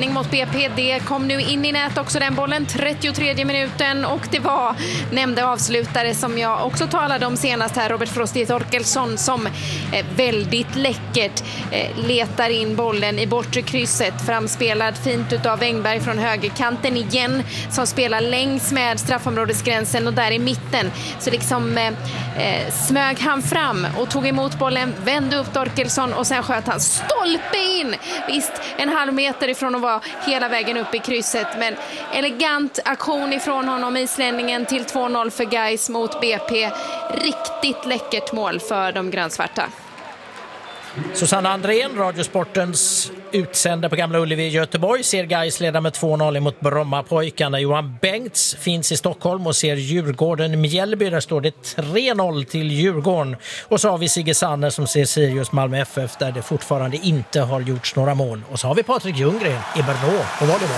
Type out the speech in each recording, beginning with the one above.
ledning mot BP. Det kom nu in i nät också den bollen, 33 minuten, och det var nämnde avslutare som jag också talade om senast här, Robert Frosty Thorkelsson, som väldigt läckert letar in bollen i bortre krysset, framspelad fint utav Engberg från högerkanten igen, som spelar längs med straffområdesgränsen och där i mitten så liksom smög han fram och tog emot bollen, vände upp Thorkelsson och sen sköt han stolpe in. Visst, en halv meter ifrån att vara hela vägen upp i krysset, men elegant aktion ifrån honom, islänningen, till 2-0 för Gais mot BP. Riktigt läckert mål för de grönsvarta. Susanna Andrén, Radiosportens utsända på Gamla Ullevi i Göteborg, ser Gais leda med 2-0 mot Brommapojkarna. Johan Bengts finns i Stockholm och ser Djurgården Mjällby. Där står det 3-0 till Djurgården. Och så har vi Sigge Sanner som ser Sirius Malmö FF där det fortfarande inte har gjorts några mål. Och så har vi Patrik Ljunggren i Brno och volleyboll.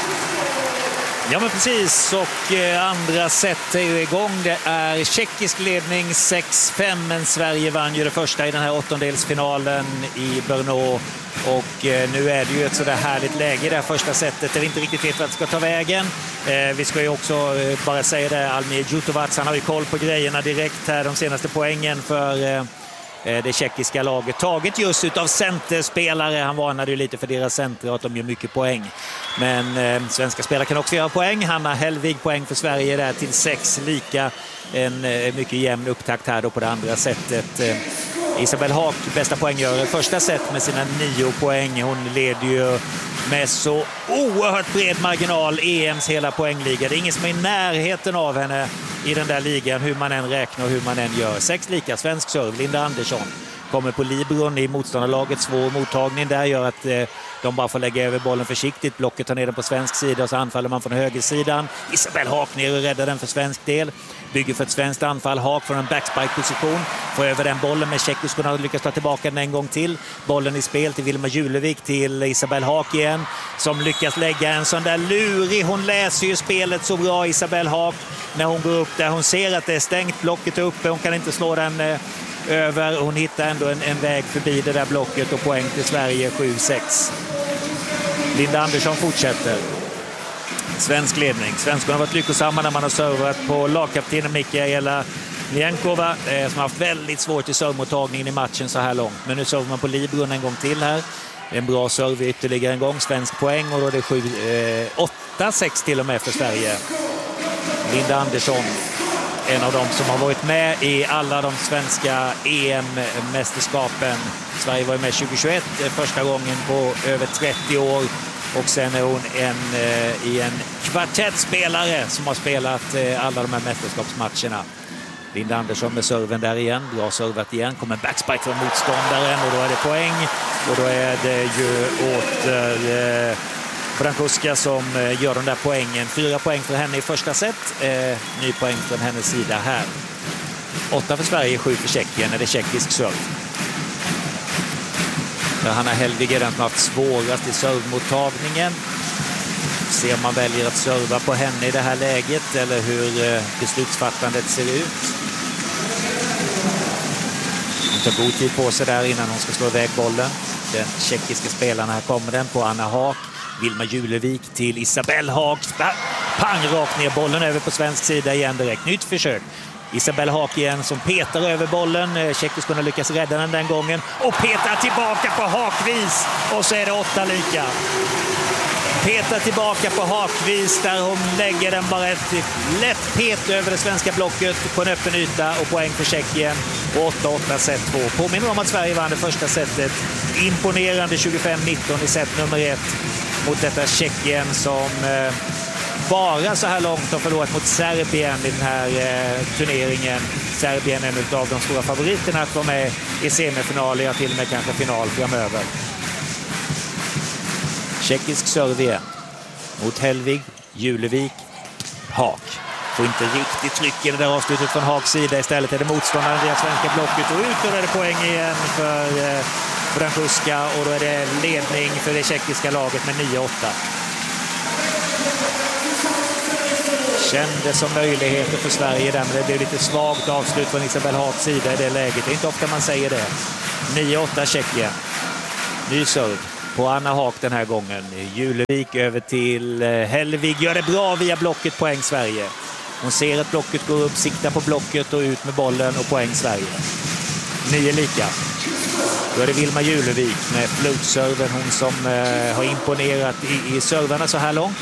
Ja, men precis, och andra set är ju igång. Det är tjeckisk ledning 6-5, men Sverige vann ju det första i den här åttondelsfinalen i Brno. Och nu är det ju ett sådär härligt läge i det här första setet där vi inte riktigt vet vad det ska ta vägen. Vi ska ju också bara säga det, Almir Djutovac, han har ju koll på grejerna direkt här, de senaste poängen för det tjeckiska laget, taget just utav centerspelare. Han varnade ju lite för deras center och att de gör mycket poäng. Men svenska spelare kan också göra poäng. Hanna Hellvig poäng för Sverige där till 6 lika. En mycket jämn upptakt här då på det andra sättet. Isabelle Haak, bästa poänggörare första set med sina 9 poäng. Hon leder ju med så oerhört bred marginal EMs hela poängliga. Det är ingen som är i närheten av henne i den där ligan, hur man än räknar och hur man än gör. 6 lika, svensk serve, Linda Andersson kommer på libron i motståndarlaget. Svår mottagning där gör att de bara får lägga över bollen försiktigt. Blocket tar ner den på svensk sida och så anfaller man från högersidan. Isabelle Haak ner och räddar den för svensk del. Bygger för ett svenskt anfall. Haak från en backspike-position. Får över den bollen, men tjeckiskorna har lyckats ta tillbaka den en gång till. Bollen i spel till Vilma Julevik, till Isabelle Haak igen. Som lyckas lägga en sån där lurig. Hon läser ju spelet så bra, Isabelle Haak. När hon går upp där, hon ser att det är stängt. Blocket är uppe, hon kan inte slå den över. Hon hittar ändå en väg förbi det där blocket och poäng till Sverige 7-6. Linda Andersson fortsätter. Svensk ledning. Svenskarna har varit lyckosamma när man har servat på lagkaptenen Mikaela Ljenkova som har haft väldigt svårt i servmottagningen i matchen så här långt. Men nu servar man på libron en gång till här. En bra serve ytterligare en gång. Svensk poäng och då är det 8-6 till och med för Sverige. Linda Andersson, en av dem som har varit med i alla de svenska EM-mästerskapen. Sverige var med 2021 första gången på över 30 år. Och sen är hon en kvartettspelare som har spelat alla de här mästerskapsmatcherna. Linda Andersson med serven där igen. Bra servat igen. Kommer en backspike från motståndaren och då är det poäng. Och då är det ju åter Brankuska som gör de där poängen. 4 poäng för henne i första set. Ny poäng från hennes sida här. 8 för Sverige, 7 för Tjeckien. Är det tjeckisk serve. Hanna Hellvig är den som har haft svårast i servmottagningen. Se om man väljer att serva på henne i det här läget eller hur beslutsfattandet ser ut. Hon tar god tid på sig där innan hon ska slå iväg bollen. Den tjeckiska spelarna, här kommer den på Anna Haak. Vilma Julevik till Isabelle Haak. Pang, rakt ner, bollen över på svensk sida igen direkt. Nytt försök. Isabelle Haak igen som petar över bollen. Tjeckiskorna lyckas rädda den gången. Och petar tillbaka på Haakvis. Och så är det 8 lika. Petar tillbaka på Haakvis där hon lägger den bara ett lätt pet över det svenska blocket på en öppen yta. Och poäng för Tjeckien. Och 8-8 set 2. Påminner om att Sverige vann det första setet. Imponerande 25-19 i set nummer 1. Mot detta Tjeckien som bara så här långt har förlorat mot Serbien i den här turneringen. Serbien är en av de stora favoriterna att vara med i semifinal, ja till och med kanske final framöver. Tjeckisk serve igen. Mot Hellvig, Julevik, Haak. Får inte riktigt tryck i det där avslutet från Haaks sida. Istället är det motståndaren i det svenska blocket. Och ut och är det poäng igen för Brankuska. Och då är det ledning för det tjeckiska laget med 9-8. Kändes som möjligheter för Sverige där, men det blev lite svagt avslut från Isabelle Haaks sida i det läget. Det är inte ofta man säger det. 9-8 Tjeckien. Ny serve. på Anna Haak den här gången. Julevik över till Hellvig. Gör det bra via blocket, poäng Sverige. Hon ser att blocket går upp, siktar på blocket och ut med bollen och poäng Sverige. 9 lika. Då är det Vilma Julevik med flutserven. Hon som har imponerat i servarna så här långt.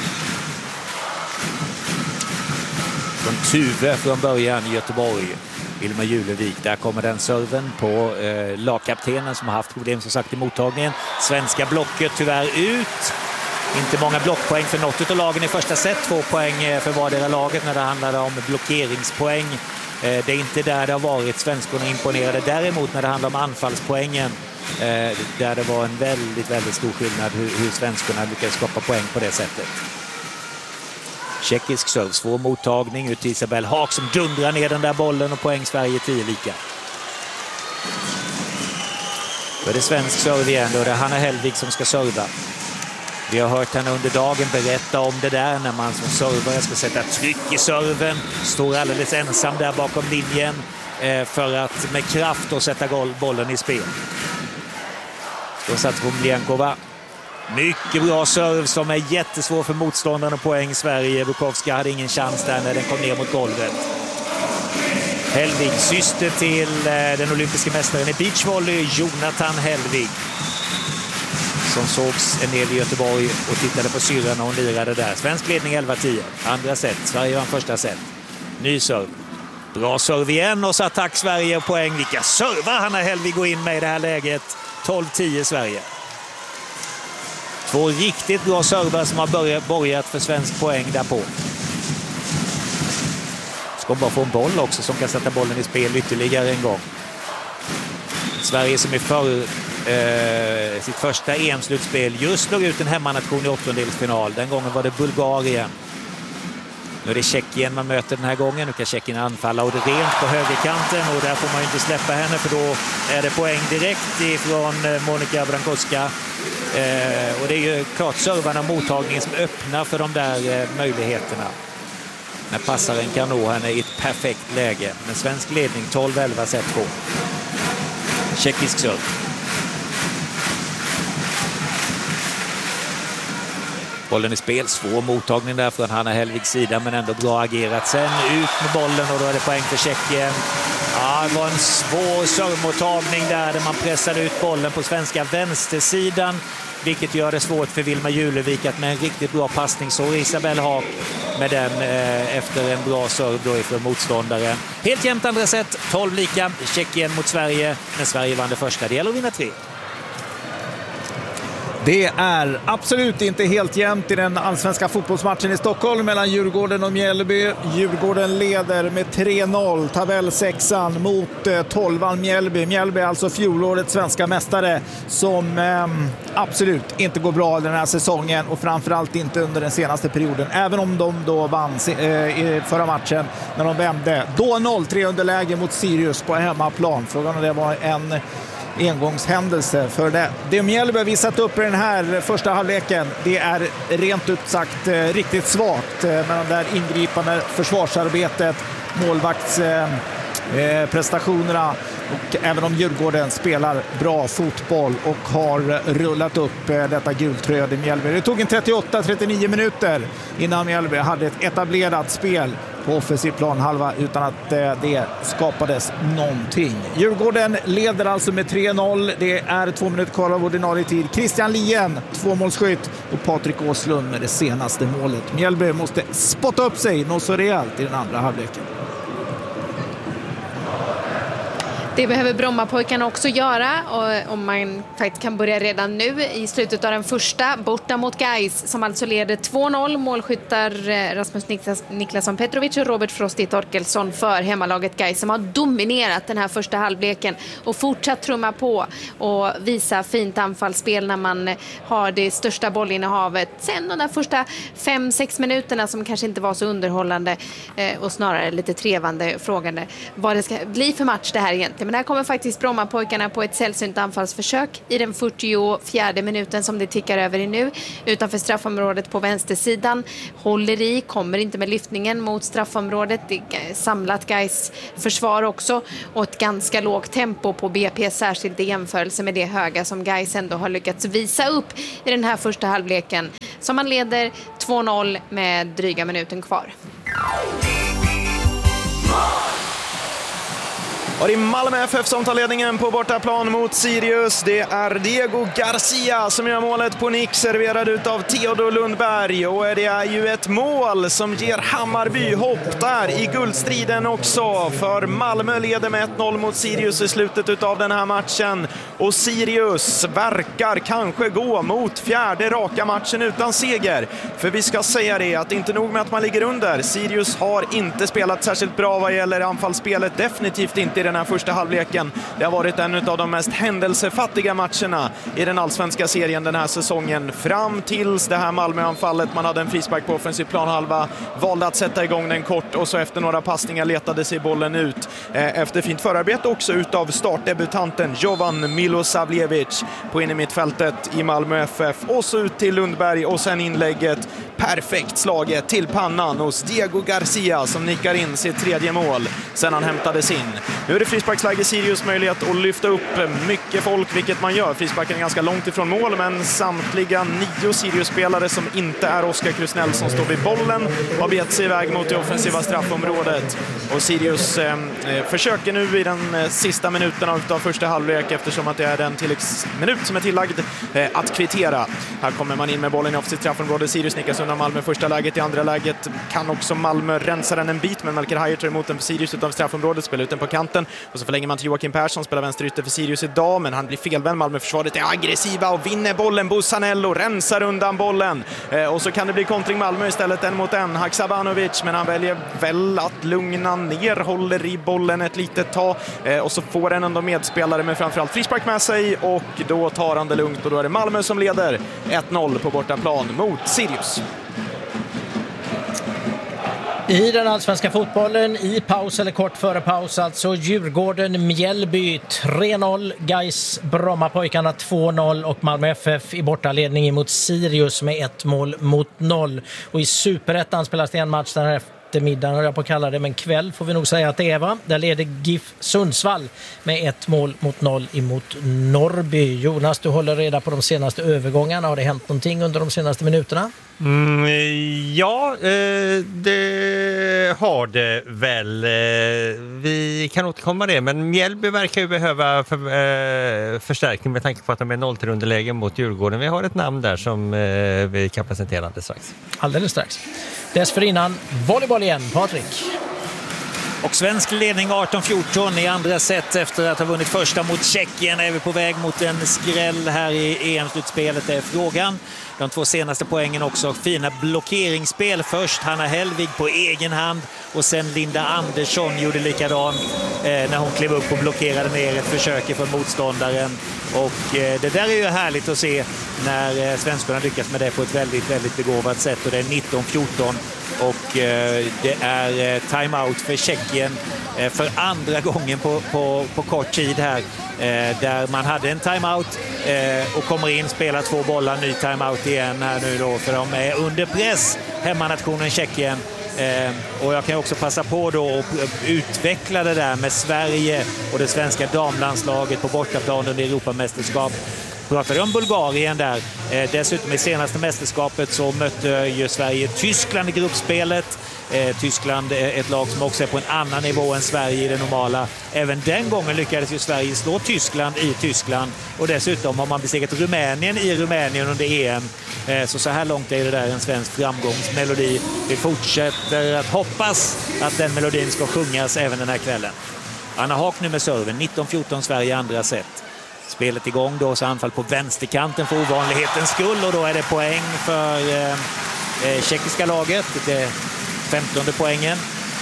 Från Tuve från början i Göteborg. Vilma Julevik, där kommer den serven på lagkaptenen som har haft problem som sagt i mottagningen. Svenska blocket tyvärr ut. Inte många blockpoäng för något av lagen i första set. 2 poäng för vardera laget när det handlade om blockeringspoäng. Det är inte där det har varit. Svenskorna imponerade. Däremot när det handlar om anfallspoängen där det var en väldigt stor skillnad hur svenskorna lyckades skapa poäng på det sättet. Tjeckisk serve, svår mottagning ut till Isabelle Haak som dundrar ner den där bollen och poäng Sverige 10 lika. Då är det svensk serve igen och det är Hanna Hellvig som ska serva. Vi har hört henne under dagen berätta om det där när man som servare ska sätta tryck i serven. Står alldeles ensam där bakom linjen för att med kraft då sätta bollen i spel. Då satt Rumlienkova. Mycket bra serve som är jättesvår för motståndaren och poäng Sverige. Bukowska hade ingen chans där när den kom ner mot golvet. Hellvig, syster till den olympiska mästaren i beachvolley, Jonathan Hellvig. Som sågs en del i Göteborg och tittade på syrran när hon lirade där. Svensk ledning 11-10. Andra set. Sverige vann första set. Ny serve. Bra serve igen och så attack Sverige och poäng. Vilka servar Hanna Hellvig går in med i det här läget. 12-10 Sverige. 2 riktigt bra servar som har börjat för svensk poäng därpå. Ska bara få en boll också som kan sätta bollen i spel ytterligare en gång. Sverige som är för sitt första EM-slutspel just slog ut en hemmanation i åttondelsfinal. Den gången var det Bulgarien. Nu är det Tjeckien man möter den här gången. Nu kan Tjeckien anfalla och det rent på högerkanten och där får man ju inte släppa henne för då är det poäng direkt ifrån Monika Brankowska. Och det är ju klart servarna och mottagningen som öppnar för de där möjligheterna. När passaren kan nå henne i ett perfekt läge. Men svensk ledning 12-11 set på. Tjeckisk serve. Bollen i spel, svår mottagning där från Hanna Hellvigs sida men ändå bra agerat. Sen ut med bollen och då är det poäng för Tjeckien. Ja, det var en svår servemottagning där man pressade ut bollen på svenska vänstersidan. Vilket gör det svårt för Vilma Julevik att med en riktigt bra passning så Isabelle Haak med den efter en bra serve då ifrån motståndaren. Helt jämnt andra set, 12 lika. Tjeckien mot Sverige, men Sverige vann det första. Det gäller att vinna 3. Det är absolut inte helt jämnt i den allsvenska fotbollsmatchen i Stockholm mellan Djurgården och Mjällby. Djurgården leder med 3-0, tabellsexan mot 12an Mjällby. Mjällby är alltså fjolårets svenska mästare som absolut inte går bra den här säsongen och framförallt inte under den senaste perioden. Även om de då vann i förra matchen när de vände. Då 0-3 underläge mot Sirius på hemmaplan. Frågan om det var en engångshändelse för det Mjällby visat upp i den här första halvleken, det är rent ut sagt riktigt svagt med de där ingripande försvarsarbetet, målvaktsprestationerna och även om Djurgården spelar bra fotboll och har rullat upp detta gultröd i Mjällby. Det tog en 38-39 minuter innan Mjällby hade ett etablerat spel på offensiv planhalva utan att det skapades någonting. Djurgården leder alltså med 3-0. Det är 2 minuter kvar av ordinarie tid. Christian Lien, 2-målsskytt och Patrik Åslund med det senaste målet. Mjällby måste spotta upp sig något så rejält i den andra halvleken. Det behöver Brommapojkarna också göra och om man faktiskt kan börja redan nu i slutet av den första borta mot Gais som alltså leder 2-0. Målskyttar Rasmus Niklasson Petrovic och Robert Frosti Torkelsson för hemmalaget Gais som har dominerat den här första halvleken och fortsatt trumma på och visa fint anfallsspel när man har det största bollinnehavet. Sen de där första 5-6 minuterna som kanske inte var så underhållande och snarare lite trevande frågande vad det ska bli för match det här egentligen. lite. Men här kommer faktiskt Brommapojkarna på ett sällsynt anfallsförsök i den 44:e minuten som det tickar över i nu. Utanför straffområdet på vänstersidan. Håller i, kommer inte med lyftningen mot straffområdet. Det är samlat Gais försvar också. Och ett ganska lågt tempo på BP, särskilt i jämförelse med det höga som Gais ändå har lyckats visa upp i den här första halvleken. Som man leder 2-0 med dryga minuten kvar. Och det är Malmö FF som tar ledningen på bortaplan mot Sirius. Det är Diego Garcia som gör målet på nick, serverad utav Theodor Lundberg. Och det är ju ett mål som ger Hammarby hopp där i guldstriden också. För Malmö leder med 1-0 mot Sirius i slutet utav den här matchen. Och Sirius verkar kanske gå mot 4:e raka matchen utan seger. För vi ska säga det, att inte nog med att man ligger under. Sirius har inte spelat särskilt bra vad gäller anfallsspelet. Definitivt inte i den här första halvleken. Det har varit en av de mest händelsefattiga matcherna i den allsvenska serien den här säsongen. Fram tills det här Malmö-anfallet. Man hade en frispark på offensiv planhalva. Valde att sätta igång den kort och så efter några passningar letade sig bollen ut. Efter fint förarbete också utav startdebutanten Jovan Milosavljevic på inne mittfältet i Malmö FF. Och så ut till Lundberg och sen inlägget. Perfekt slaget till pannan hos Diego Garcia som nickar in sitt 3:e mål sen han hämtades in. Nu är det frisparksläge, Sirius möjlighet att lyfta upp mycket folk, vilket man gör. Frisparken är ganska långt ifrån mål, men samtliga 9 Sirius-spelare som inte är Oskar Krusnell som står vid bollen har begett sig iväg mot det offensiva straffområdet. Och Sirius försöker nu i den sista minuten av första halvlek, eftersom att det är den tilläggsminut som är tillagd, att kvittera. Här kommer man in med bollen i offensivt straffområde. Sirius nickas undan Malmö första läget. I andra läget kan också Malmö rensa den en bit, men Melker Hajer tar emot den för Sirius utanför straffområdet, spelar ut den på kanten och så förlänger man till Joakim Persson, spelar vänsterytter för Sirius idag, men han blir felvänd. Malmö-försvaret är aggressiva och vinner bollen. Bussanello rensar undan bollen och så kan det bli kontring Malmö istället, 1-1. Haksabanovic, men han väljer väl att lugna ner, håller i bollen ett litet tag och så får en ändå medspelare med framförallt frispark med sig och då tar han det lugnt och då är det Malmö som leder 1-0 på bortaplan mot Sirius. I den allsvenska fotbollen i paus eller kort före paus, alltså Djurgården-Mjällby 3-0, Gais Brommapojkarna 2-0 och Malmö FF i bortaledning mot Sirius med 1-0. Och i Superettan spelas det en match den här eftermiddagen, och jag på kalla det, men kväll får vi nog säga att det är, va? Där leder GIF Sundsvall med 1-0 emot Norrby. Jonas, du håller reda på de senaste övergångarna. Har det hänt någonting under de senaste minuterna? Ja, det har det väl. Vi kan återkomma det, men Mjällby verkar ju behöva förstärkning med tanke på att de är 0-3 underläge mot Djurgården. Vi har ett namn där som vi kan presentera alldeles strax. Alldeles strax. Dessförinnan volleyboll igen, Patrik. Och svensk ledning 18-14 i andra set efter att ha vunnit första mot Tjeckien. Är vi på väg mot en skräll här i EM-slutspelet, är frågan. De 2 senaste poängen också. Fina blockeringsspel. Först Hanna Hellvig på egen hand och sen Linda Andersson gjorde likadant när hon klev upp och blockerade ner ett försök för motståndaren. Och det där är ju härligt att se när svenskarna lyckas med det på ett väldigt, väldigt begåvat sätt. Och det är 19-14 och det är timeout för Tjeckien för andra gången på kort tid här. Där man hade en timeout och kommer in, spelar 2 bollar, ny timeout igen här nu då, för de är under press, hemmanationen Tjeckien. Och jag kan också passa på då att utveckla det där med Sverige och det svenska damlandslaget på bortaplan under Europamästerskap. Pratade om Bulgarien där. Dessutom i senaste mästerskapet så mötte ju Sverige Tyskland i gruppspelet. Tyskland är ett lag som också är på en annan nivå än Sverige i det normala. Även den gången lyckades ju Sverige slå Tyskland i Tyskland. Och dessutom har man besegrat Rumänien i Rumänien under EM. Så här långt är det där en svensk framgångsmelodi. Vi fortsätter att hoppas att den melodin ska sjungas även den här kvällen. Anna Haak nu med serven. 19-14 Sverige andra set. Spelet igång då, så anfall på vänsterkanten för ovanlighetens skull. Och då är det poäng för tjeckiska laget. Det 15:e poängen.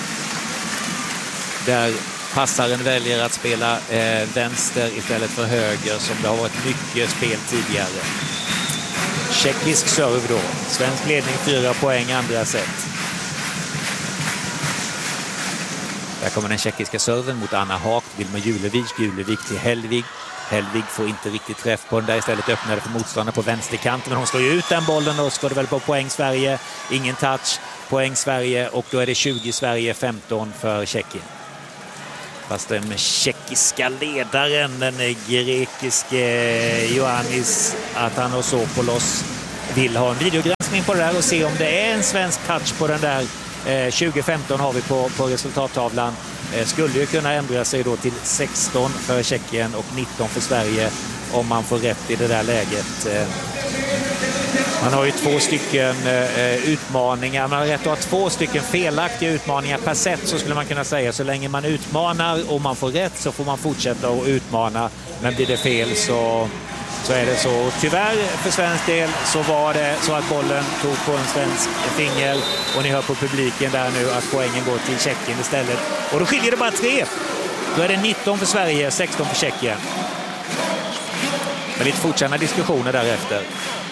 Där passaren väljer att spela vänster istället för höger, som det har varit mycket spel tidigare. Tjeckisk serve då. Svensk ledning 4 poäng andra set. Där kommer den tjeckiska serven mot Anna Haak, Vilma Julevik, Julevik till Hellvig. Hellvig får inte riktigt träff på den där, istället öppnade för motståndare på vänsterkanten, men hon slår ju ut den bollen och ska det väl på poäng Sverige. Ingen touch, poäng Sverige, och då är det 20 Sverige, 15 för Tjeckien. Fast den tjeckiska ledaren, den grekiske Ioannis Athanasopoulos, vill ha en videogranskning på det där och se om det är en svensk touch på den där. 2015 har vi på resultattavlan. Skulle ju kunna ändra sig då till 16 för Tjeckien och 19 för Sverige om man får rätt i det där läget. Man har ju 2 stycken utmaningar. Man har rätt att ha 2 stycken felaktiga utmaningar per set, så skulle man kunna säga. Så länge man utmanar och man får rätt så får man fortsätta att utmana. Men blir det fel så är det så. Tyvärr för svensk del så var det så att bollen tog på en svensk finger, och ni hör på publiken där nu att poängen går till Tjeckien istället. Och då skiljer det bara 3. Då är det 19 för Sverige, 16 för Tjeckien. Med lite fortsatta diskussioner därefter.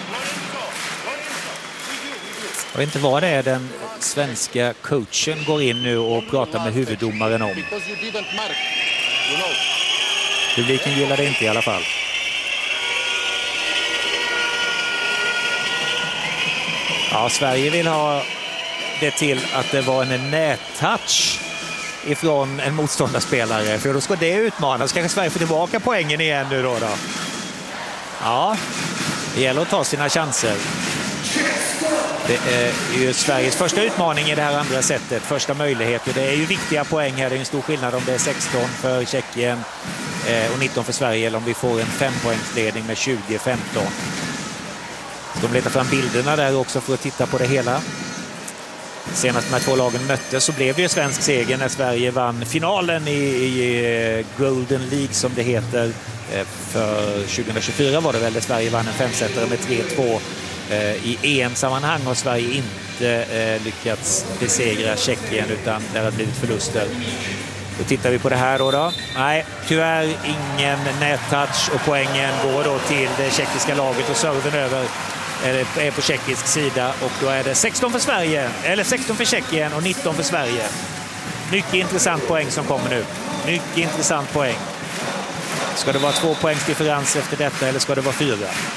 Jag vet inte vad det är den svenska coachen går in nu och pratar med huvuddomaren om. Publiken gillar det inte i alla fall. Ja, Sverige vill ha det till att det var en nättouch ifrån en motståndarspelare, för då ska det utmanas. Kanske Sverige får tillbaka poängen igen nu då. Ja, det gäller att ta sina chanser. Det är ju Sveriges första utmaning i det här andra sättet, första möjlighet. Det är ju viktiga poäng här, det är en stor skillnad om det är 16 för Tjeckien och 19 för Sverige, eller om vi får en 5-poängsledning med 20-15. De letar fram bilderna där också för att titta på det hela. Senast när 2 lagen möttes så blev det ju svensk seger när Sverige vann finalen i Golden League som det heter. För 2024 var det väl, där Sverige vann en 5-setare med 3-2. I EM-sammanhang har Sverige inte lyckats besegra Tjeckien, utan det har blivit förluster. Då tittar vi på det här då. Nej, tyvärr ingen nättouch, och poängen går då till det tjeckiska laget, och serven över är på tjeckisk sida, och då är det 16 för Sverige, eller 16 för Tjeckien och 19 för Sverige. Mycket intressant poäng som kommer nu. Mycket intressant poäng. Ska det vara 2 poängs differens efter detta, eller ska det vara 4?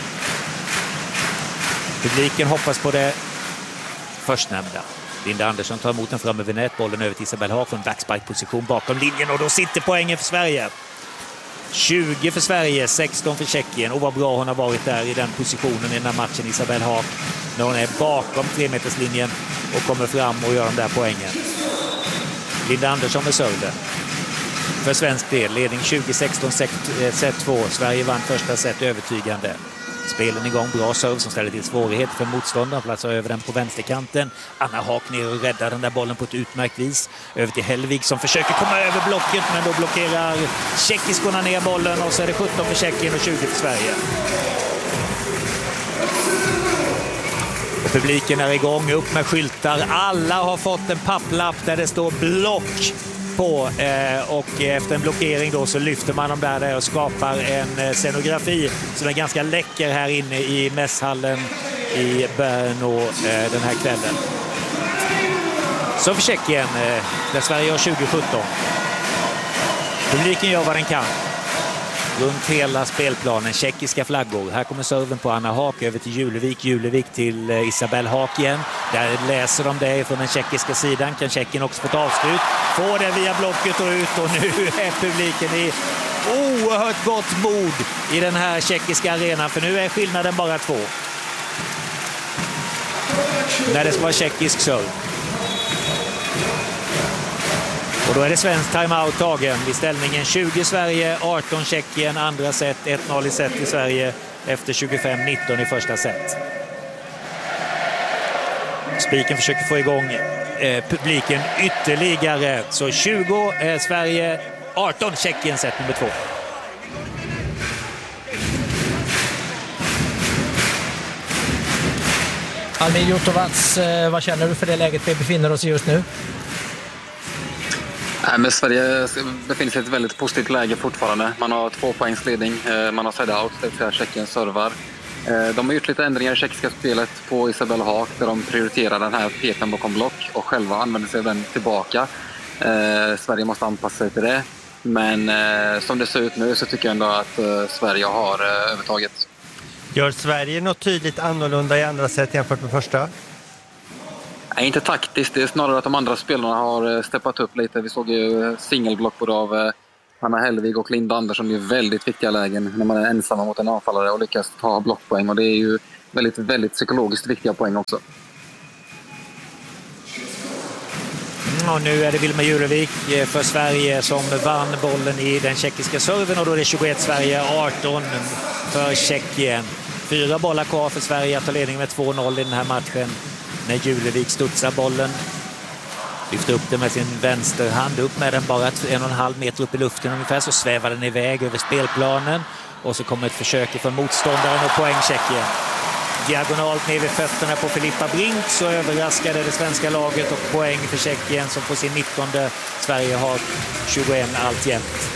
Publiken hoppas på det förstnämnda. Linda Andersson tar emot den fram över nätbollen över till Isabelle Haak från backspike-position bakom linjen, och då sitter poängen för Sverige. 20 för Sverige, 16 för Tjeckien. Och vad bra hon har varit där i den positionen i den här matchen, Isabelle Haak, när hon är bakom 3-meterslinjen och kommer fram och gör de där poängen. Linda Andersson med serven. För svensk del, ledning 20-16, set 2. Sverige vann första set övertygande. Spelen igång, bra serve som ställer till svårigheter för motståndaren. Platsar över den på vänsterkanten. Anna Haak ner och räddar den där bollen på ett utmärkt vis. Över till Hellvig som försöker komma över blocket, men då blockerar tjeckiskorna ner bollen, och så är det 17 för Tjeckien och 20 för Sverige. Och publiken är igång, upp med skyltar. Alla har fått en papplapp där det står block på, och efter en blockering då så lyfter man dem där och skapar en scenografi som är ganska läcker här inne i mässhallen i Brno den här kvällen. Så för Tjeckien, där Sverige har 2017. Publiken gör vad den kan. Runt hela spelplanen, tjeckiska flaggor. Här kommer serven på Anna Haak över till Julevik. Julevik till Isabelle Haak igen. Där läser de det från den tjeckiska sidan. Kan Tjeckien också få ett avslut. Får det via blocket och ut, och nu är publiken i oerhört gott mod i den här tjeckiska arenan. För nu är skillnaden bara 2. När det ska vara tjeckisk serve. Och då är det svensk timeout tagen vid ställningen 20 Sverige, 18 Tjeckien, andra set, 1-0 i set i Sverige efter 25-19 i första set. Spiken försöker få igång publiken ytterligare. Så 20 Sverige, 18 Tjeckien, set nummer 2. Almir Jotovac, vad känner du för det läget vi befinner oss i just nu? Men Sverige befinner sig i ett väldigt positivt läge fortfarande. Man har 2 poängs ledning, man har side-out, det vill säga Tjeckien servar. De har gjort lite ändringar i tjeckiska spelet på Isabelle Haak, där de prioriterar den här peken bakom block och själva använder sig av den tillbaka. Sverige måste anpassa sig till det. Men som det ser ut nu så tycker jag ändå att Sverige har övertaget. Gör Sverige något tydligt annorlunda i andra set jämfört med första? Nej, inte taktiskt. Det är snarare att de andra spelarna har steppat upp lite. Vi såg ju singelblock både av Hanna Hellvig och Linda Andersson i väldigt viktiga lägen när man är ensamma mot en anfallare och lyckas ta blockpoäng. Och det är ju väldigt, väldigt psykologiskt viktiga poäng också. Och nu är det Vilma Jurevik för Sverige som vann bollen i den tjeckiska serven och då är det 21 Sverige, 18 för Tjeckien. 4 bollar kvar för Sverige att ta ledning med 2-0 i den här matchen när Jurevik studsar bollen. Lyfter upp den med sin vänsterhand, upp med den bara 1,5 meter upp i luften ungefär, så svävar den iväg över spelplanen och så kommer ett försök från motståndaren och poäng Tjeckien. Diagonalt ner vid fötterna på Filippa Brink så överraskade det svenska laget och poäng för Tjeckien som på sin 19:e. Sverige har 21 alltjämt.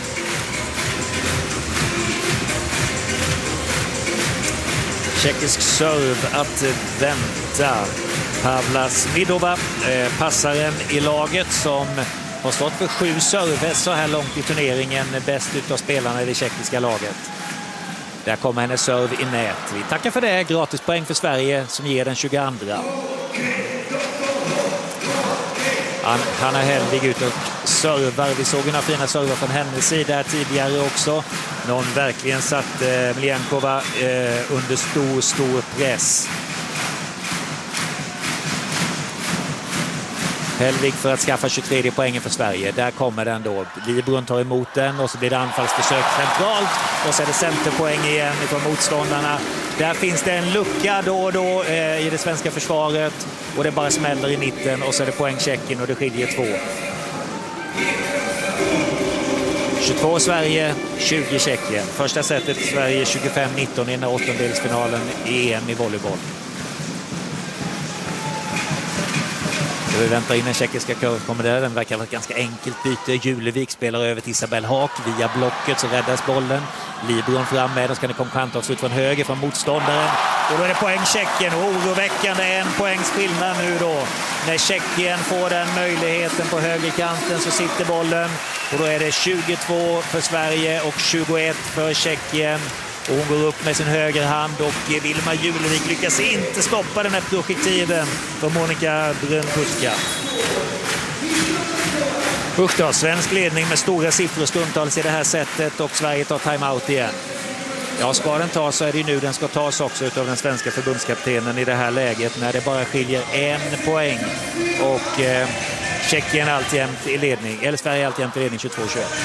Tjeckisk serv att vänta. Pavla Smidova, passaren i laget som har stått för 7 server så här långt i turneringen, bäst utav spelarna i det tjeckiska laget. Där kommer hennes serve i nät. Vi tackar för det. Gratispoäng för Sverige som ger den 22. Hanna Hellvig ut och servar. Vi såg några fina server från hennes sida tidigare också. Någon verkligen satt Mljenkova under stor press. Hellvig för att skaffa 23 poängen för Sverige. Där kommer den då. Librun tar emot den och så blir det anfallsförsök centralt. Och så är det centerpoäng igen från motståndarna. Där finns det en lucka då och då i det svenska försvaret. Och det bara smäller i mitten och så är det poäng Tjeckien och det skiljer 2. 22 Sverige, 20 Tjeckien. Första setet Sverige 25-19 i den här åttondelsfinalen i EM i volleyboll. Vi väntar in en tjeckiska kurv kommer där. Den verkar vara ett ganska enkelt byte. Julevik spelar över till Isabelle Haak. Via blocket så räddas bollen. Libron fram med. Då ska det komma Kantovs ut från höger från motståndaren. Och då är det poäng Tjeckien. Och oroväckande 1 poängs skillnad nu då. När Tjeckien får den möjligheten på högerkanten så sitter bollen. Och då är det 22 för Sverige och 21 för Tjeckien. Och hon går upp med sin högerhand och Vilma Julevik lyckas inte stoppa den här projektilen för Monika Brunkuska. Usch då, svensk ledning med stora siffror stundtals i det här sättet och Sverige tar timeout igen. Ja, ska den tas så är det nu den ska tas också av den svenska förbundskaptenen i det här läget när det bara skiljer 1 poäng och Tjeckien alltjämt i ledning, eller Sverige alltjämt i ledning 22-21.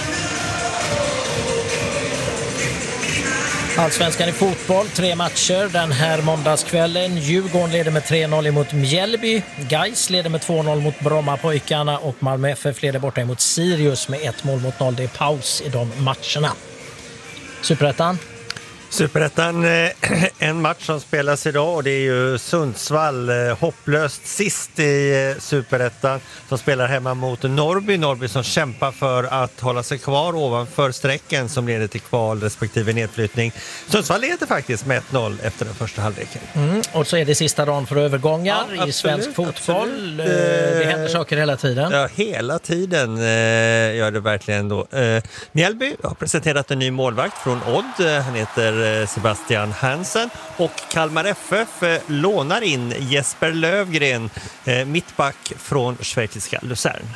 Allsvenskan i fotboll, 3 matcher den här måndagskvällen. Djurgården leder med 3-0 emot Mjällby. Gais leder med 2-0 mot Brommapojkarna och Malmö FF leder borta emot Sirius med 1-0. Det är paus i de matcherna. Superettan? Superettan, en match som spelas idag och det är ju Sundsvall, hopplöst sist i Superettan, som spelar hemma mot Norrby som kämpar för att hålla sig kvar ovanför strecken som leder till kval respektive nedflyttning. Sundsvall leder faktiskt med 1-0 efter den första halvleken. Och så är det sista dagen för övergångar i svensk fotboll. Det händer saker hela tiden. Ja, hela tiden gör det verkligen då. Mjällby har presenterat en ny målvakt från Odd. Han heter Sebastian Hansen och Kalmar FF lånar in Jesper Lövgren, mittback från schweiziska Luzern.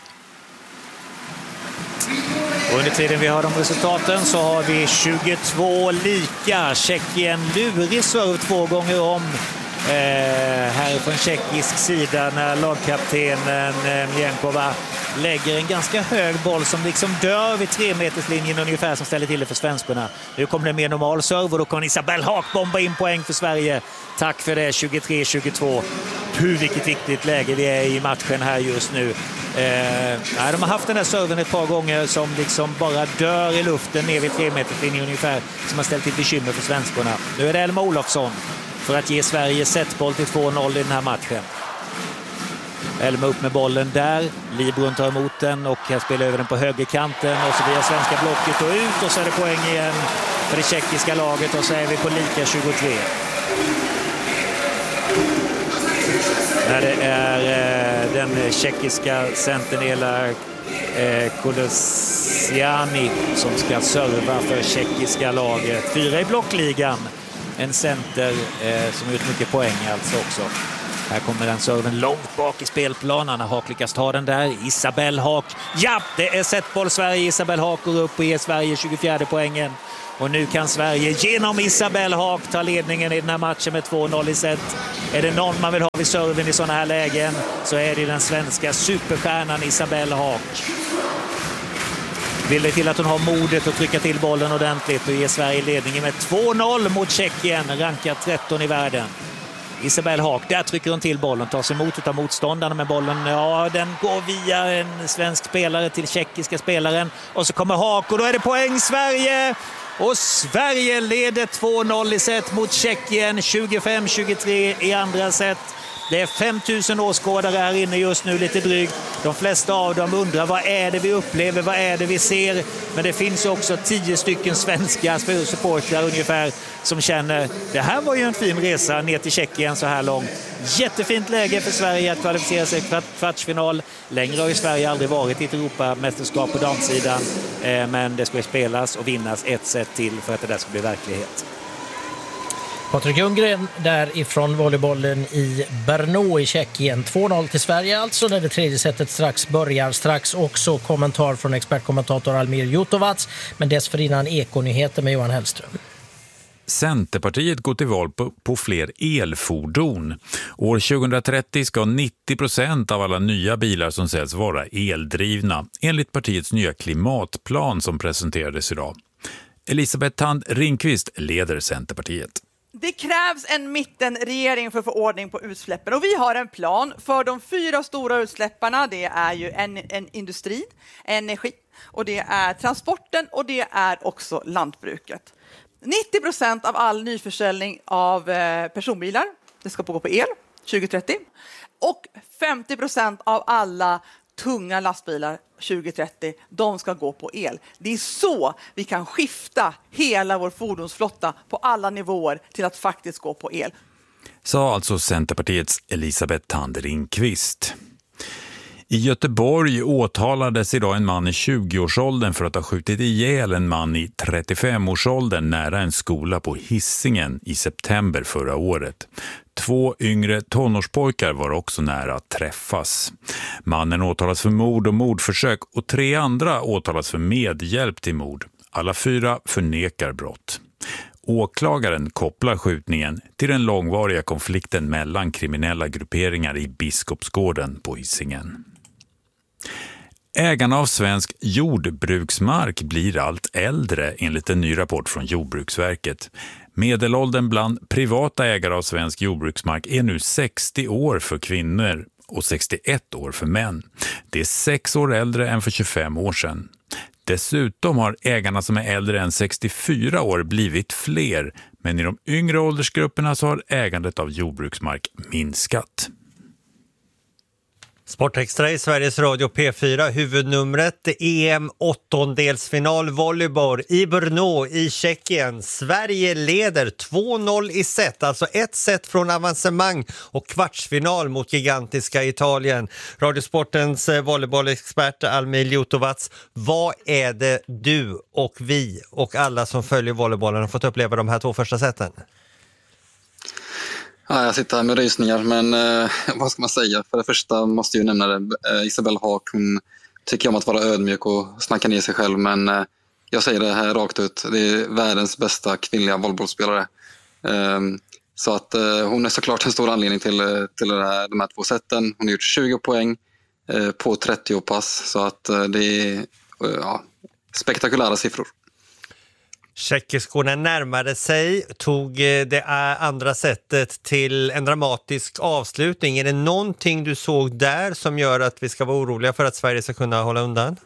Och under tiden vi har de resultaten så har vi 22 lika. Tjeckien lurig serv 2 gånger om. Här från tjeckisk sida när lagkaptenen Mljenkova lägger en ganska hög boll som liksom dör vid 3-meterslinjen ungefär, som ställer till det för svenskorna. Nu kommer det mer normal serv och då kommer Isabelle Haak bomba in poäng för Sverige. Tack för det, 23-22. Vilket viktigt läge vi är i matchen här just nu. De har haft den här serven ett par gånger som liksom bara dör i luften ner vid 3-meterslinjen ungefär, som har ställt till bekymmer för svenskorna. Nu är det Elma Olofsson för att ge Sverige setboll till 2-0 i den här matchen. Elma upp med bollen där. Librun tar emot den och här spelar över den på högerkanten och så via svenska blocket och ut och så är det poäng igen för det tjeckiska laget och så är vi på lika 23. När det är den tjeckiska centern Ela Kolosiani som ska serva för tjeckiska laget. 4 i blockligan. En center som har gjort mycket poäng alltså också. Här kommer den serven långt bak i spelplanen. Anna Haak lyckas ta den där. Isabelle Haak. Ja, det är setboll Sverige. Isabelle Haak går upp och ger Sverige 24 poängen. Och nu kan Sverige genom Isabelle Haak ta ledningen i den här matchen med 2-0 i set. Är det någon man vill ha vid serven i sådana här lägen så är det den svenska superstjärnan Isabelle Haak. Vill det till att hon har modet att trycka till bollen ordentligt och ge Sverige ledningen med 2-0 mot Tjeckien, rankad 13 i världen. Isabelle Haak, där trycker hon till bollen, tar sig emot av motståndarna med bollen. Ja, den går via en svensk spelare till tjeckiska spelaren. Och så kommer Haak och då är det poäng Sverige! Och Sverige leder 2-0 i set mot Tjeckien, 25-23 i andra set. Det är 5000 åskådare här inne just nu, lite drygt. De flesta av dem undrar vad är det vi upplever, vad är det vi ser. Men det finns också 10 stycken svenska supportrar ungefär som känner det här var ju en fin resa ner till Tjeckien så här långt. Jättefint läge för Sverige att kvalificera sig för kvartsfinal. Längre har ju Sverige aldrig varit i ett Europamästerskap på damsidan. Men det ska spelas och vinnas ett set till för att det där ska bli verklighet. Patrik Ljunggren därifrån volleybollen i Brno i Tjeckien. 2-0 till Sverige alltså när det tredje setet strax börjar. Strax också kommentar från expertkommentator Almir Jutovac. Men dessförinnan Ekonyheter med Johan Hellström. Centerpartiet går till val på fler elfordon. År 2030 ska 90% av alla nya bilar som säljs vara eldrivna, enligt partiets nya klimatplan som presenterades idag. Elisabeth Thand Ringqvist leder Centerpartiet. Det krävs en mittenregering för att få ordning på utsläppen och vi har en plan för de 4 stora utsläpparna. Det är ju en industri, energi och det är transporten och det är också lantbruket. 90% av all nyförsäljning av personbilar, det ska gå på el 2030 och 50% av alla tunga lastbilar 2030, de ska gå på el. Det är så vi kan skifta hela vår fordonsflotta på alla nivåer till att faktiskt gå på el. Sa alltså Centerpartiets Elisabeth Thand Ringqvist. I Göteborg åtalades idag en man i 20-årsåldern för att ha skjutit ihjäl en man i 35-årsåldern nära en skola på Hisingen i september förra året. 2 yngre tonårspojkar var också nära att träffas. Mannen åtalas för mord och mordförsök och 3 andra åtalas för medhjälp till mord. Alla 4 förnekar brott. Åklagaren kopplar skjutningen till den långvariga konflikten mellan kriminella grupperingar i Biskopsgården på Hisingen. Ägarna av svensk jordbruksmark blir allt äldre enligt en ny rapport från Jordbruksverket. Medelåldern bland privata ägare av svensk jordbruksmark är nu 60 år för kvinnor och 61 år för män. Det är 6 år äldre än för 25 år sedan. Dessutom har ägarna som är äldre än 64 år blivit fler, men i de yngre åldersgrupperna så har ägandet av jordbruksmark minskat. Sportextra i Sveriges Radio P4, huvudnumret EM 8-delsfinal volleyboll i Brno i Tjeckien. Sverige leder 2-0 i set, alltså ett set från avancemang och kvartsfinal mot gigantiska Italien. Radiosportens volleybollexpert Almir Jutovac, vad är det du och vi och alla som följer volleybollen har fått uppleva de här 2 första seten? Ja, jag sitter här med rysningar, men vad ska man säga? För det första måste jag nämna det. Isabelle Haak, hon tycker om att vara ödmjuk och snacka ner sig själv, men jag säger det här rakt ut. Det är världens bästa kvinnliga volleybollspelare. Så att hon är såklart en stor anledning till de här 2 sätten. Hon har gjort 20 poäng på 30 pass, så att det är spektakulära siffror. Tjeckiskorna närmade sig, tog det andra sättet till en dramatisk avslutning. Är det någonting du såg där som gör att vi ska vara oroliga för att Sverige ska kunna hålla undan?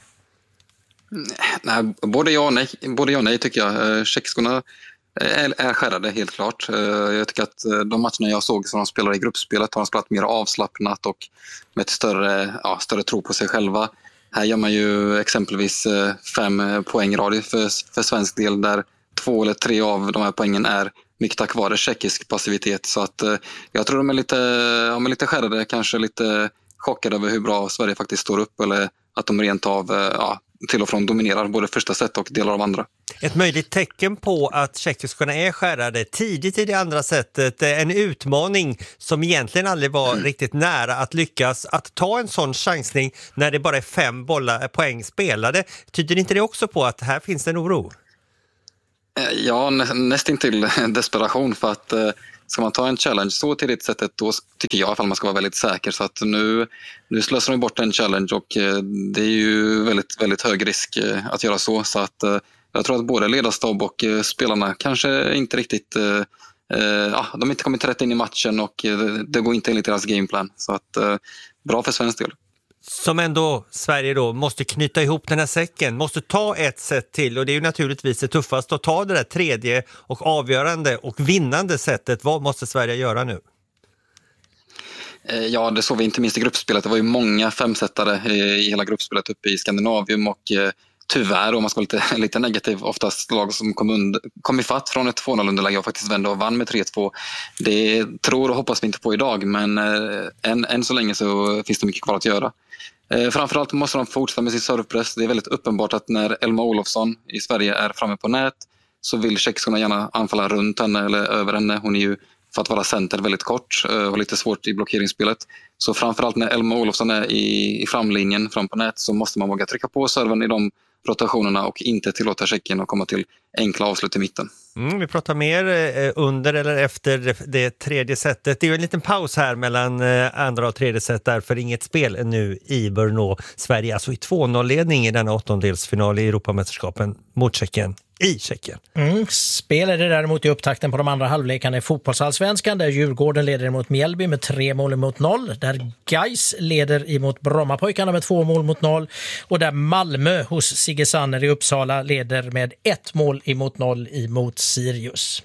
Nej, både ja och nej tycker jag. Tjeckiskorna är skärrade helt klart. Jag tycker att de matcherna jag såg som de spelade i gruppspelet har de spelat mer avslappnat och med ett större tro på sig själva. Här gör man ju exempelvis 5 poängrader för svensk del där 2 eller 3 av de här poängen är mycket tack vare tjeckisk passivitet. Så att jag tror de är lite skärrade, kanske lite chockad över hur bra Sverige faktiskt står upp, eller att de rent av till och från dominerar både första set och delar av andra. Ett möjligt tecken på att tjeckiskorna är skärrade tidigt i det andra setet, en utmaning som egentligen aldrig var riktigt nära att lyckas, att ta en sån chansning när det bara är 5 poäng spelade. Tyder inte det också på att här finns en oro? Ja, nästintill desperation, för att ska man ta en challenge så tidigt sättet, då tycker jag i alla fall man ska vara väldigt säker. Så att nu slösar de bort en challenge, och det är ju väldigt, väldigt hög risk att göra så. Så att jag tror att både ledarstab och spelarna kanske inte riktigt de har inte kommit rätt in i matchen, och det går inte enligt deras gameplan. Så att bra för svensk del. Som ändå Sverige då måste knyta ihop den här säcken, måste ta ett set till, och det är ju naturligtvis det tuffaste att ta det där tredje och avgörande och vinnande sättet. Vad måste Sverige göra nu? Ja, det såg vi inte minst i gruppspelet. Det var ju många 5-sättare i hela gruppspelet uppe i Skandinavium, och tyvärr, om man ska vara lite negativ, oftast lag som kom ifatt från ett 2-0-underläge och faktiskt vände och vann med 3-2. Det tror och hoppas vi inte på idag, men än så länge så finns det mycket kvar att göra. Framförallt måste de fortsätta med sin servepress. Det är väldigt uppenbart att när Elma Olofsson i Sverige är framme på nät, så vill tjeckiskorna gärna anfalla runt henne eller över henne. Hon är ju, för att vara center, väldigt kort och lite svårt i blockeringsspelet. Så framförallt när Elma Olofsson är i framlinjen fram på nät, så måste man våga trycka på serven i de rotationerna och inte tillåta Tjeckien att komma till enkla avslut i mitten. Vi pratar mer under eller efter det tredje setet. Det är ju en liten paus här mellan andra och tredje set, därför inget spel nu i Brno. Sverige alltså i 2-0-ledning i denna 8-delsfinal i Europamästerskapen mot Tjeckien. I Tjeckien. Spel är det däremot i upptakten på de andra halvlekarna i fotbollsallsvenskan, där Djurgården leder mot Mjällby med 3-0, där Gais leder emot Brommapojkarna med 2-0, och där Malmö hos Sigge Sanner i Uppsala leder med 1-0 emot Sirius.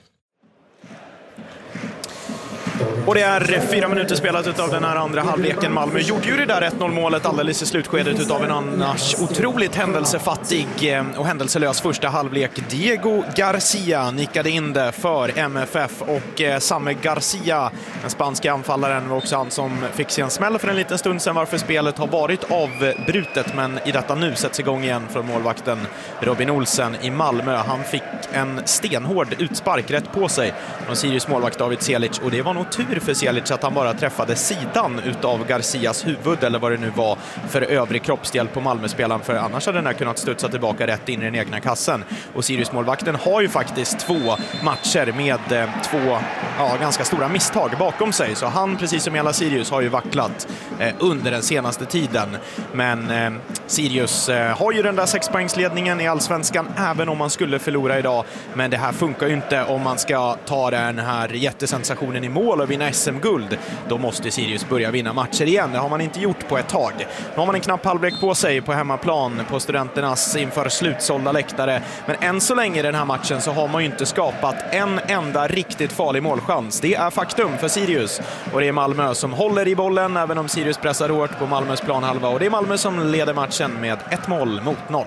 Och det är 4 minuter spelat utav den här andra halvleken. Malmö gjorde ju det där 1-0-målet alldeles i slutskedet utav en annars otroligt händelsefattig och händelselös första halvlek. Diego Garcia nickade in det för MFF, och Samme Garcia, den spanska anfallaren, var också han som fick sig en smäll för en liten stund sedan, varför spelet har varit avbrutet, men i detta nu sätts igång igen från målvakten Robin Olsen i Malmö. Han fick en stenhård utspark rätt på sig från Sirius målvakt David Selic, och det var nog tur för Selic att han bara träffade sidan utav Garcias huvud, eller vad det nu var för övrig kroppsdel på Malmöspelaren, för annars hade den här kunnat studsa tillbaka rätt in i den egna kassen. Och Sirius målvakten har ju faktiskt 2 matcher med 2 ganska stora misstag bakom sig, så han, precis som hela Sirius, har ju vacklat under den senaste tiden. Men Sirius har ju den där 6-poängsledningen i allsvenskan även om man skulle förlora idag, men det här funkar ju inte om man ska ta den här jättesensationen i mål och vinna SM-guld. Då måste Sirius börja vinna matcher igen. Det har man inte gjort på ett tag. Nu har man en knapp halvlek på sig på hemmaplan på Studenternas inför slutsålda läktare, men än så länge i den här matchen så har man ju inte skapat en enda riktigt farlig målchans. Det är faktum för Sirius, och det är Malmö som håller i bollen även om Sirius pressar hårt på Malmös planhalva, och det är Malmö som leder matchen med 1-0.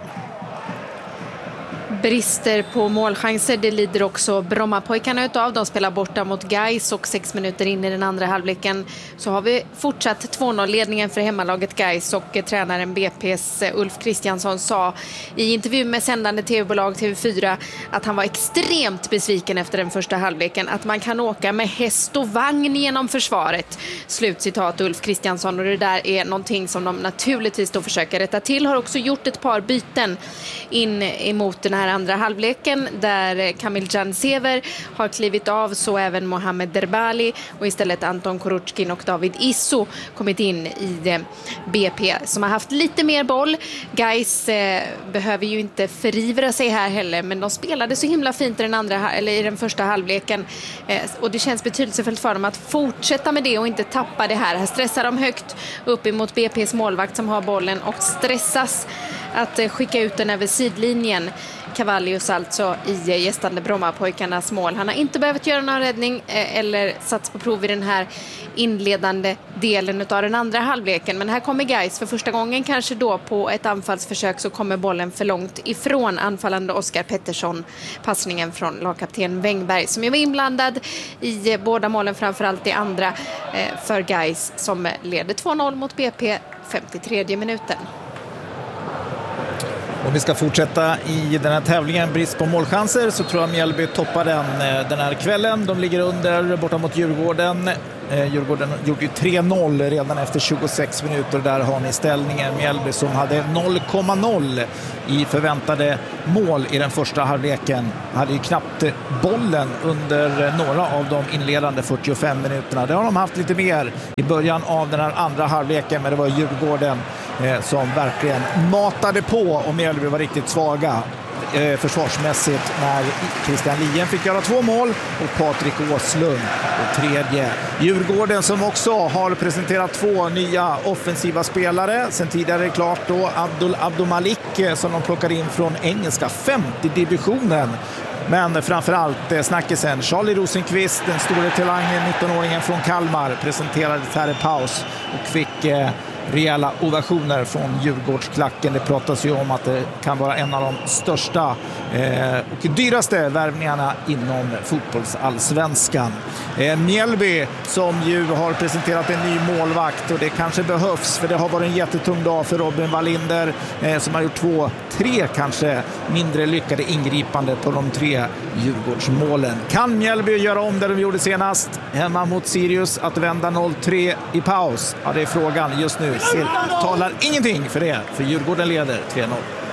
Brister på målchanser, det lider också Brommapojkarna utav. De spelar borta mot Gais, och 6 minuter in i den andra halvleken så har vi fortsatt 2-0-ledningen för hemmalaget Gais, och tränaren BP:s Ulf Kristiansson sa i intervju med sändande tv-bolag TV4 att han var extremt besviken efter den första halvleken, att man kan åka med häst och vagn genom försvaret. Slutcitat Ulf Kristiansson, och det där är någonting som de naturligtvis då försöker rätta till. Har också gjort ett par byten in emot den här andra halvleken, där Kamil Jansever har klivit av, så även Mohamed Derbali, och istället Anton Kuruchkin och David Isso kommit in i BP, som har haft lite mer boll. Gais behöver ju inte förivra sig här heller, men de spelade så himla fint i den första halvleken, och det känns betydelsefullt för dem att fortsätta med det och inte tappa det här. Här stressar de högt upp emot BP:s målvakt som har bollen och stressas att skicka ut den över sidlinjen. Cavallius alltså i gästande Brommapojkarnas mål. Han har inte behövt göra någon räddning eller sats på prov i den här inledande delen av den andra halvleken. Men här kommer Gais för första gången kanske då på ett anfallsförsök, så kommer bollen för långt ifrån anfallande Oskar Pettersson. Passningen från lagkapten Wängberg som ju var inblandad i båda målen, framförallt i andra för Gais som leder 2-0 mot BP 53 minuten. Om vi ska fortsätta i den här tävlingen, brist på målchanser, så tror jag Mjällby toppar den här kvällen. De ligger under borta mot Djurgården. Djurgården gjorde ju 3-0 redan efter 26 minuter. Där har ni ställningen. Mjällby som hade 0,0 i förväntade mål i den första halvleken hade ju knappt bollen under några av de inledande 45 minuterna. Det har de haft lite mer i början av den här andra halvleken, men det var Djurgården som verkligen matade på, och Mjällby var riktigt svaga försvarsmässigt när Christian Lien fick göra 2 mål och Patrik Åslund och tredje. Djurgården som också har presenterat 2 nya offensiva spelare. Sen tidigare är det klart då Abdul Malik som de plockar in från engelska 50-divisionen. Men framförallt snackisen Charlie Rosenqvist, den stora talangen, 19-åringen från Kalmar, presenterades här i paus och fick rejäla ovationer från Djurgårdsklacken. Det pratas ju om att det kan vara en av de största och dyraste värvningarna inom fotbollsallsvenskan. Mjällby som ju har presenterat en ny målvakt, och det kanske behövs, för det har varit en jättetung dag för Robin Wallinder som har gjort 2-3 kanske mindre lyckade ingripande på de 3 Djurgårdsmålen. Kan Mjällby göra om det de gjorde senast hemma mot Sirius, att vända 0-3 i paus? Ja, det är frågan just nu. Talar ingenting för det, för Djurgården leder 3-0.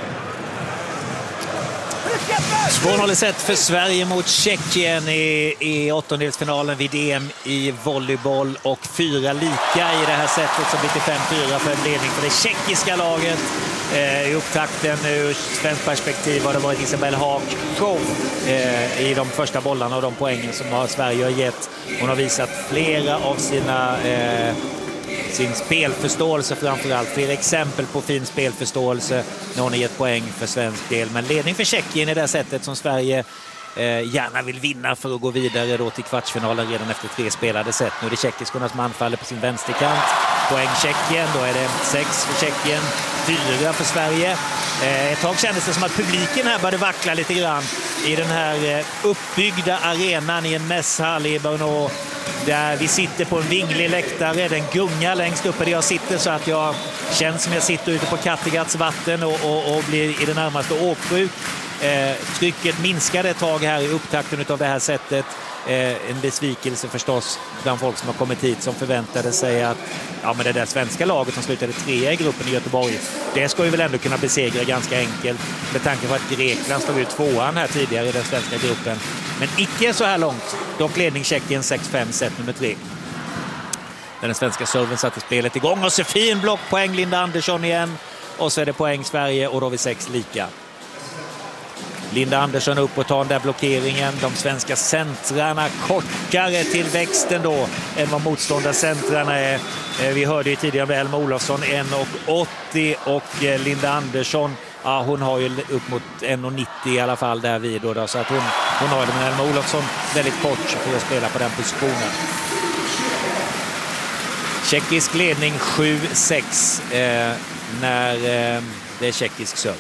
2-0 sett för Sverige mot Tjeckien i åttondelsfinalen vid EM i volleyboll, och 4 lika i det här sättet som blir till 5-4 för en ledning för det tjeckiska laget. I upptakten ur svensk perspektiv har det varit Isabelle Haag show i de första bollarna och de poängen som Sverige har gett. Hon har visat flera av sin spelförståelse, framförallt flera exempel på fin spelförståelse när hon har gett poäng för svensk del. Men ledning för Tjeckien i det sättet som Sverige gärna vill vinna för att gå vidare då till kvartsfinalen redan efter 3 spelade set. Nu är det tjeckiskorna som anfaller på sin vänsterkant. Poäng Tjeckien, då är det 6 för Tjeckien, 4 för Sverige. Ett tag kändes det som att publiken här började vackla lite grann i den här uppbyggda arenan i en mässhall i Brno, där vi sitter på en vinglig läktare. Den gungar längst uppe där jag sitter, så att jag känner som jag sitter ute på Kattegats vatten och blir i det närmaste åksjuk. Trycket minskade ett tag här i upptakten av det här sättet. En besvikelse förstås bland folk som har kommit hit, som förväntade sig att men det där svenska laget som slutade 3 i gruppen i Göteborg, det ska vi väl ändå kunna besegra ganska enkelt, med tanke på att Grekland stod ut 2:an här tidigare i den svenska gruppen. Men icke så här långt. Dock ledning Tjeckien 6-5 set nummer 3. Den svenska serven satte spelet igång, och så fin blockpoäng Linda Andersson igen, och så är det poäng Sverige, och då har vi 6 lika. Linda Andersson upp och tar den där blockeringen. De svenska centrarna kortare till växten då än vad motståndarcentrarna är. Vi hörde ju tidigare med Elma Olofsson 1,80 och Linda Andersson, hon har ju upp mot 1,90 i alla fall där vid då, så att hon har det, men Elma Olofsson väldigt kort för att spela på den positionen. Tjeckisk ledning 7-6 när det är tjeckisk serve.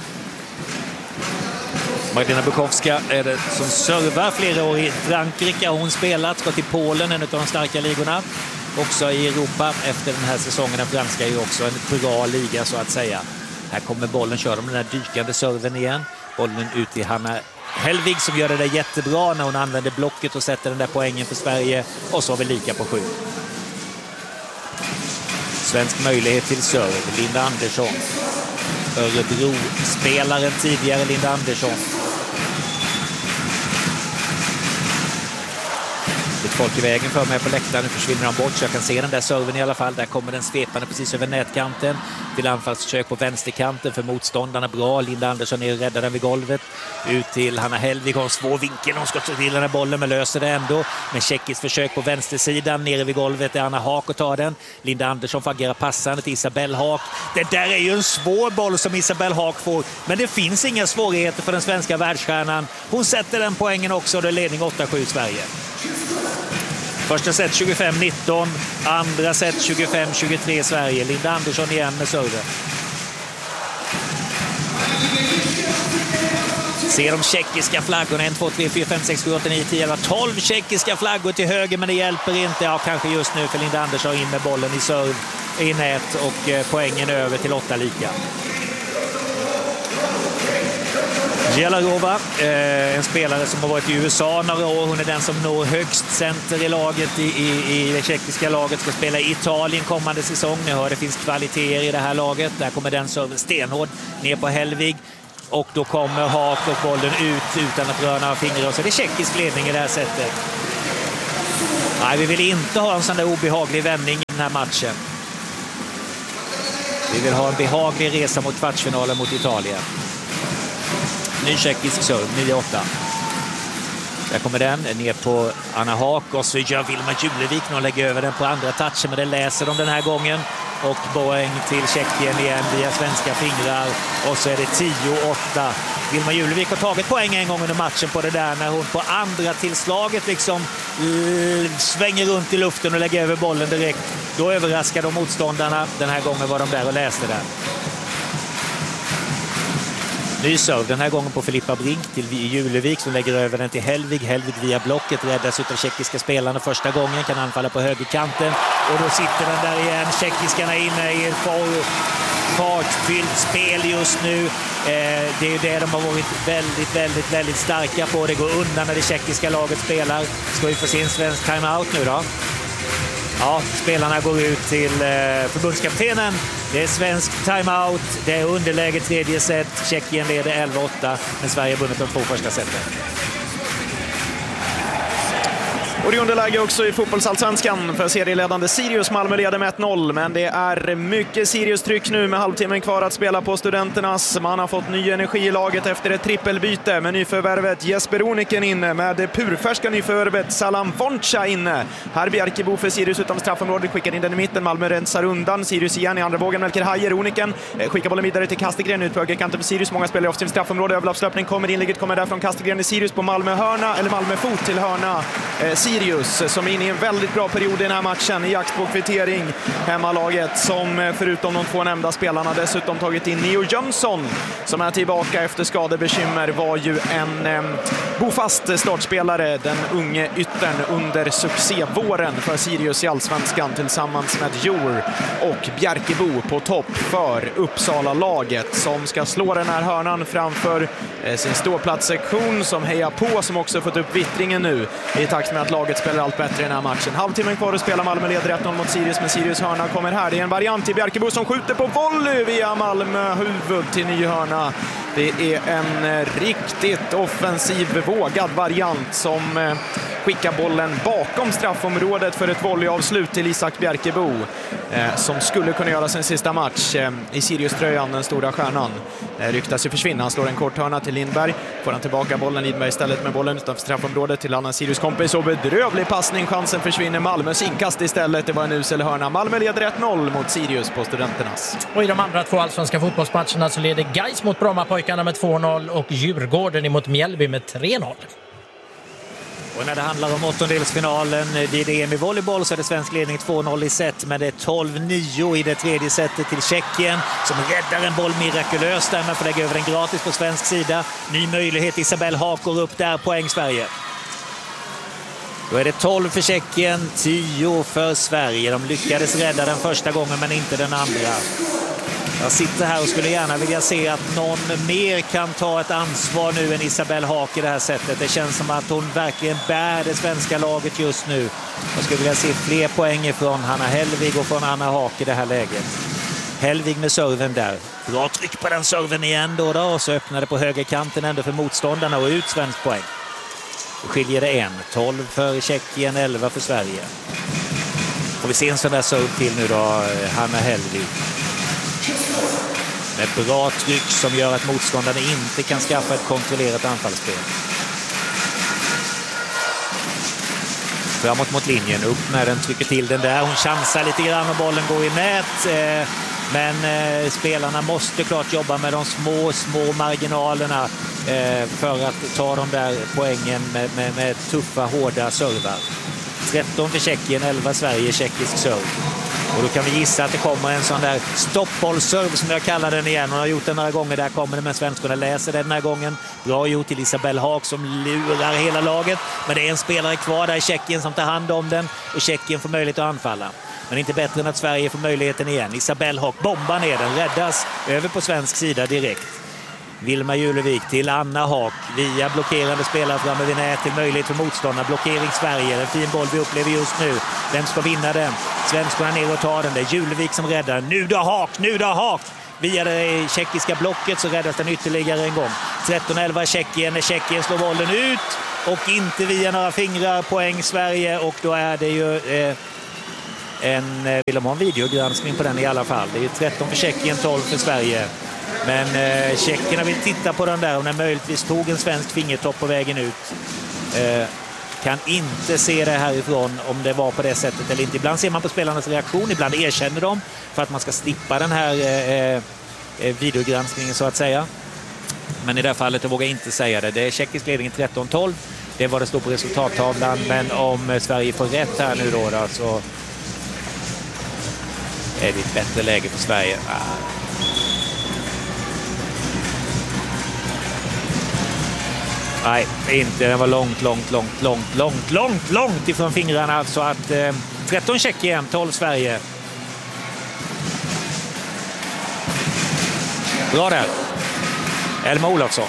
Magdalena Bukowska är det som servar flera år i Frankrike. Hon spelat, ska till Polen, en av de starka ligorna. Också i Europa efter den här säsongen. Den franska är ju också en bra liga så att säga. Här kommer bollen, kör de den här dykande serven igen. Bollen ut till Hanna Helvig som gör det där jättebra när hon använder blocket och sätter den där poängen för Sverige. Och så har vi lika på 7. Svensk möjlighet till serve, Linda Andersson. Örebro-spelaren tidigare, Linda Andersson. folk i vägen för mig på läktaren. Nu försvinner de bort så jag kan se den där serven i alla fall. Där kommer den svepande precis över nätkanten. Till anfallsförsök på vänsterkanten för motståndarna. Bra, Linda Andersson är räddar den vid golvet. Ut till Hanna Hellvig, har en svår vinkel. Hon ska till den här bollen men löser det ändå. Men tjeckiskt försök på vänstersidan. Nere vid golvet är Anna Haak och tar den. Linda Andersson får agera passande till Isabelle Haak. Det där är ju en svår boll som Isabelle Haak får. Men det finns inga svårigheter för den svenska världsstjärnan. Hon sätter den poängen också och det är ledning 8-7 Sverige. Första set 25-19, andra set 25-23 Sverige. Linda Andersson igen med serven. Ser de tjeckiska flaggorna, 1, 2, 3, 4, 5, 6, 7, 8, 9, 10, 11, 12 tjeckiska flaggor till höger, men det hjälper inte. Ja, kanske just nu för Linda Andersson in med bollen i serv i nät och poängen över till 8 lika. Jelarova, en spelare som har varit i USA några år. Hon är den som når högst center i laget i det tjeckiska laget. Ska spela i Italien kommande säsong. Ni hör det finns kvaliteter i det här laget. Där kommer den serven stenhård ner på Hellvig. Och då kommer Haak och bollen ut utan att röra några fingrar. Så det är tjeckisk ledning i det här sättet. Nej, vi vill inte ha en sån där obehaglig vändning i den här matchen. Vi vill ha en behaglig resa mot kvartsfinalen mot Italien. Ny tjeckisk serv, 9-8. Där kommer den ner på Anna Haak och så gör Vilma Julevik när hon lägger över den på andra touchen, men det läser de den här gången. Och poäng till Tjeckien igen via svenska fingrar. Och så är det 10-8. Vilma Julevik har tagit poäng en gång under matchen på det där när hon på andra tillslaget liksom svänger runt i luften och lägger över bollen direkt. Då överraskar de motståndarna. Den här gången var de där och läste den. Ny serve den här gången på Filippa Brink till Julevik som lägger över den till Hellvig. Hellvig via blocket räddas utav tjeckiska spelarna första gången. Kan anfalla på högerkanten. Och då sitter den där igen. Tjeckiskarna inne i ett fartfyllt spel just nu. Det är ju det de har varit väldigt starka på. Det går undan när det tjeckiska laget spelar. Ska vi få se en svensk timeout nu då? Ja, spelarna går ut till förbundskaptenen. Det är svensk timeout. Det är underläge tredje set. Tjeckien leder 11-8. Men Sverige har vunnit de 2 första seten. Och det är underläge också i fotbollsallsvenskan för serieledande Sirius. Malmö leder med 1-0, men det är mycket Sirius-tryck nu med halvtimmen kvar att spela på Studenternas. Man har fått ny energi i laget efter ett trippelbyte med nyförvärvet Jesper Oniken inne, med purfärska nyförvärvet Salam Voncha inne. Här Bjerkebo för Sirius utom straffområdet, skickar in den i mitten. Malmö rensar undan. Sirius igen i andra vågen. Melker Hajer, Oniken skickar bollen vidare till Kastegren ut på högerkanten för Sirius. Många spelare offensivt straffområde. Överlappslöpning kommer inlägget, kommer där från Kastegren i Sirius på Malmö hörna, eller Malmö fot till hörna. Sirius som är inne i en väldigt bra period i den här matchen i jakt på kvittering. Hemmalaget som förutom de 2 nämnda spelarna dessutom tagit in Neo Jönsson som är tillbaka efter skadebekymmer, var ju en bofast startspelare, den unge yttern under succévåren för Sirius i Allsvenskan tillsammans med Jor och Bjerkebo på topp för Uppsala-laget som ska slå den här hörnan framför sin ståplatssektion som hejar på, som också fått upp vittringen nu i takt med att laget spelar allt bättre i den här matchen. Halvtimmen kvar att spela. Malmö leder 1-0 mot Sirius, men Sirius hörna kommer här. Det är en variant till Bjerkebo som skjuter på volley via Malmö huvud till ny hörna. Det är en riktigt offensiv, vågad variant som skickar bollen bakom straffområdet för ett volleyavslut till Isak Bjerkebo som skulle kunna göra sin sista match i Sirius-tröjan, den stora stjärnan. Ryktas sig försvinna. Han slår en kort hörna till Lindberg. Får han tillbaka bollen. Lindberg istället med bollen utanför straffområdet till annan Sirius-kompis. Och bedrövlig passning. Chansen försvinner. Malmös inkast istället. Det var en usel hörna. Malmö leder 1-0 mot Sirius på Studenternas. Och i de andra 2 allsvenska fotbollsmatcherna så leder Gais mot Brommapojkarna med 2-0 och Djurgården emot Mjällby med 3-0. Och när det handlar om åttondelsfinalen vid EM i volleyboll så är det svensk ledning 2-0 i set, men det är 12-9 i det tredje setet till Tjeckien som räddar en boll mirakulöst där, men får lägga över den gratis på svensk sida. Ny möjlighet, Isabelle Haak går upp där, poäng Sverige. Då är det 12 för Tjeckien, 10 för Sverige. De lyckades rädda den första gången men inte den andra. Jag sitter här och skulle gärna vilja se att någon mer kan ta ett ansvar nu än Isabelle Haak i det här sättet. Det känns som att hon verkligen bär det svenska laget just nu. Jag skulle vilja se fler poäng från Hanna Hellvig och från Anna Haak i det här läget. Hellvig med serven där. Bra tryck på den serven igen då och så öppnade på högerkanten ändå för motståndarna och ut svensk poäng. Då skiljer det 1. 12 för Tjeckien, 11 för Sverige. Får vi se en sån där serve till nu då, Hanna Hellvig. Med bra tryck som gör att motståndarna inte kan skaffa ett kontrollerat anfallsspel. Framåt mot linjen, upp med den, trycker till den där. Hon chansar lite grann och bollen går i nät. Men spelarna måste klart jobba med de små marginalerna för att ta de där poängen med tuffa, hårda servar. 13 för Tjeckien, 11 Sverige, tjeckisk serve. Och då kan vi gissa att det kommer en sån där stoppbollserve som jag kallar den igen. Hon har gjort den några gånger, där kommer det, men svenskarna läser den här gången. Bra gjort till Isabelle Haak som lurar hela laget. Men det är en spelare kvar där i Tjeckien som tar hand om den och Tjeckien får möjlighet att anfalla. Men inte bättre än att Sverige får möjligheten igen. Isabelle Haak bombar ner den, räddas över på svensk sida direkt. Vilma Julevik till Anna Haak via blockerande spelare framme vid nät till möjlighet för motståndare. Blockering Sverige, en fin boll vi upplever just nu. Vem ska vinna den? Svenskarna ner och tar den. Det är Julevik som räddar. Nu då Haak! Via det tjeckiska blocket så räddas den ytterligare en gång. 13-11 Tjeckien. Tjeckien slår bollen ut och inte via några fingrar. Poäng Sverige, och då är det ju vill de ha en videogranskning på den i alla fall. Det är 13 för Tjeckien, 12 för Sverige. Men tjeckerna vill titta på den där och när möjligtvis tog en svensk fingertopp på vägen ut. Kan inte se det härifrån om det var på det sättet eller inte. Ibland ser man på spelarnas reaktion, ibland erkänner de för att man ska slippa den här videogranskningen så att säga. Men i det här fallet vågar jag inte säga det. Det är tjeckisk ledning 13-12. Det var det står på resultattavlan. Men om Sverige får rätt här nu då så är det ett bättre läge för Sverige. Nej, inte. Den var långt ifrån fingrarna. Så att 13 Tjeckien, 12 Sverige. Bra där. Elma Olofsson.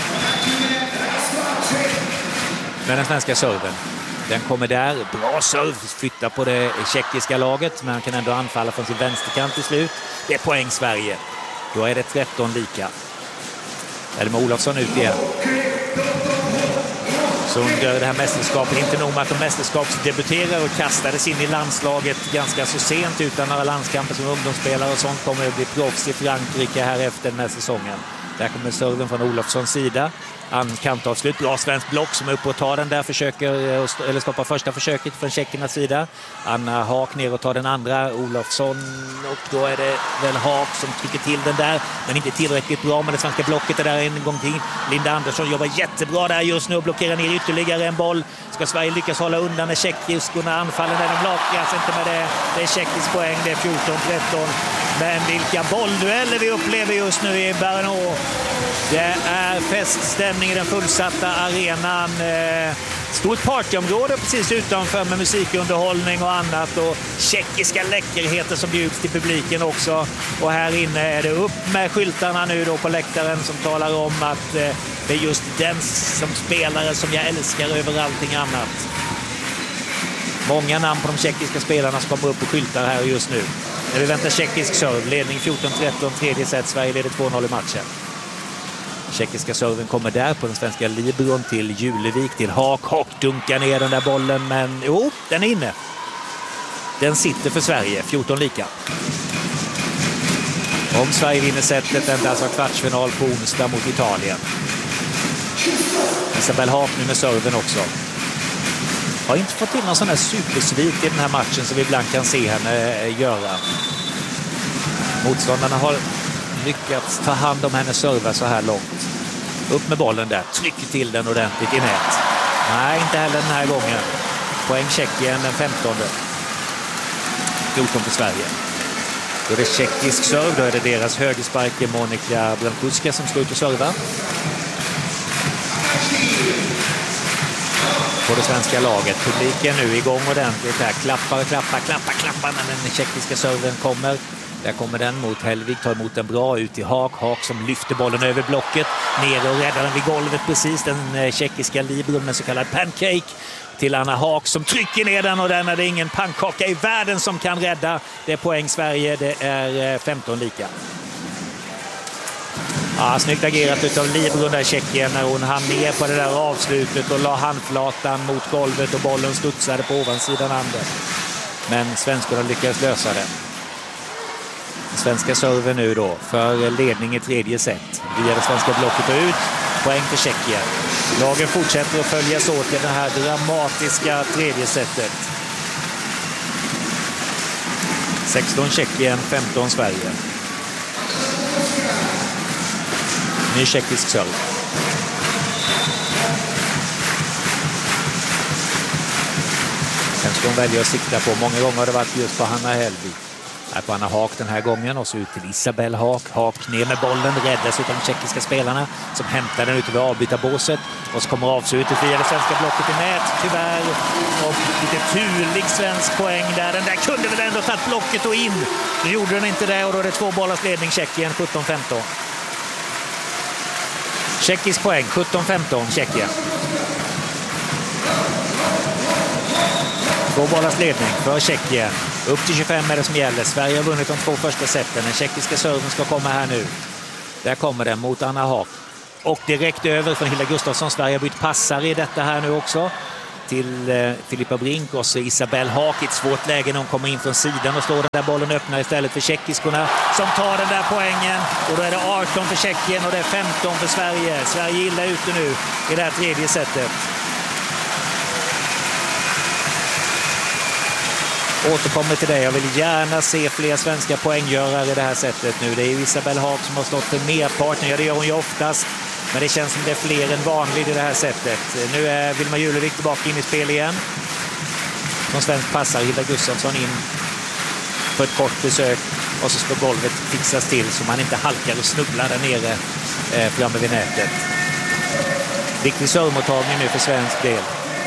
Men den svenska serven. Den kommer där. Bra serv. Flyttar på det tjeckiska laget. Men han kan ändå anfalla från sin vänsterkant till slut. Det är poäng Sverige. Då är det 13 lika. Elma Olofsson ut igen. Så under det här mästerskapet, inte nog med att de mästerskapsdebuterar och kastades in i landslaget ganska så sent utan några landskamper som ungdomsspelare och sånt, kommer att bli proffs i Frankrike här efter den här säsongen. Där kommer serven från Olofssons sida. Kantavslut, bra svensk block som är uppe och tar den där, försöker eller stoppar första försöket från tjeckernas sida. Anna Haak ner och tar den andra, Olofsson, och då är det väl Haak som trycker till den där, men inte tillräckligt bra med det svenska blocket är där en gång till. Linda Andersson jobbar jättebra där just nu och blockerar ner ytterligare en boll. Ska Sverige lyckas hålla undan när tjeckiskorna anfaller när de lakas inte med det. Det är tjeckisk poäng, det är 14-13. Men vilka bolldueller vi upplever just nu i Brno. Det är feststämning i den fullsatta arenan. Stort partyområde precis utanför med musikunderhållning och annat. Och tjeckiska läckerheter som bjuds till publiken också. Och här inne är det upp med skyltarna nu då på läktaren som talar om att det är just den som spelare som jag älskar över allting annat. Många namn på de tjeckiska spelarna som kommer upp på skyltar här just nu. När vi väntar tjeckisk serve, ledning 14-13, tredje set, Sverige leder 2-0 i matchen. Tjeckiska serven kommer där på den svenska libron till Julevik, till Haak. Haak dunkar ner den där bollen, men jo, den är inne. Den sitter för Sverige, 14 lika. Om Sverige vinner setet väntas alltså kvartsfinal på onsdag mot Italien. Isabelle Haak nu med serven också. Har inte fått in någon sån här supersvit i den här matchen som vi ibland kan se henne göra. Motståndarna har lyckats ta hand om hennes server så här långt. Upp med bollen där, trycker till den ordentligt i nät. Nej, inte heller den här gången. Poäng Tjeckien den 15. 14 för Sverige. Då är det tjeckisk serv, då är det deras högersparker Monika Brankuska som ska ut och serva. På det svenska laget. Publiken nu igång ordentligt där. Klappar när den tjeckiska serven kommer. Där kommer den mot Hellvig, tar emot den bra ut i Haak. Haak som lyfter bollen över blocket. Ner och räddar den vid golvet precis. Den tjeckiska libron med så kallad pancake. Till Anna Haak som trycker ner den och den är det ingen pannkaka i världen som kan rädda. Det är poäng Sverige, det är 15 lika. Ja, snyggt agerat utav Liebrun där, Tjeckien, när hon hann ner på det där avslutet och la handflatan mot golvet och bollen studsade på ovansidan handen. Men svenskarna lyckades lösa det. Svenska server nu då för ledning i tredje set. Via det svenska blocket och ut. Poäng för Tjeckien. Lagen fortsätter att följas åt i det här dramatiska tredje setet. 16 Tjeckien, 15 Sverige. Ny tjeckisk serve. Sen ska hon välja att sikta på. Många gånger har det varit just på Hanna Hellvig. Här på Anna Haak den här gången och så ut till Isabelle Haak. Haak ner med bollen, räddas av de tjeckiska spelarna som hämtar den ut över avbytarbåset. Och så kommer avslutet via det svenska blocket i nät, tyvärr. Och lite turlig svensk poäng där. Den där kunde väl ändå tagit blocket och in. Nu gjorde den inte det och då är det 2 bollars ledning Tjeckien, 17-15. Tjeckisk poäng, 17-15 Tjeckien. 2 bollars ledning för Tjeckien. Upp till 25 är det som gäller. Sverige har vunnit de 2 första seten. Den tjeckiska serven ska komma här nu. Där kommer den mot Anna Haak. Och direkt över från Hilda Gustafsson. Sverige har bytt passare i detta här nu också. Till Filippa Brink och så Isabelle Haak i ett svårt läge när hon kommer in från sidan och står den där bollen öppnar istället för tjeckiskorna som tar den där poängen. Och då är det 18 för Tjeckien och det är 15 för Sverige. Sverige är illa ute nu i det här tredje setet. Återkommer till det. Jag vill gärna se fler svenska poänggörare i det här sättet nu. Det är Isabelle Haak som har stått för merparten. Ja, det gör hon ju oftast. Men det känns som det är fler än vanligt i det här sättet. Nu är Vilma Julevik tillbaka in i spel igen. Som svensk passar Hilda Gustafsson in för ett kort besök. Och så ska golvet fixas till så man inte halkar och snubblar där nere framme vid nätet. Viktig servemottagning nu för svensk del.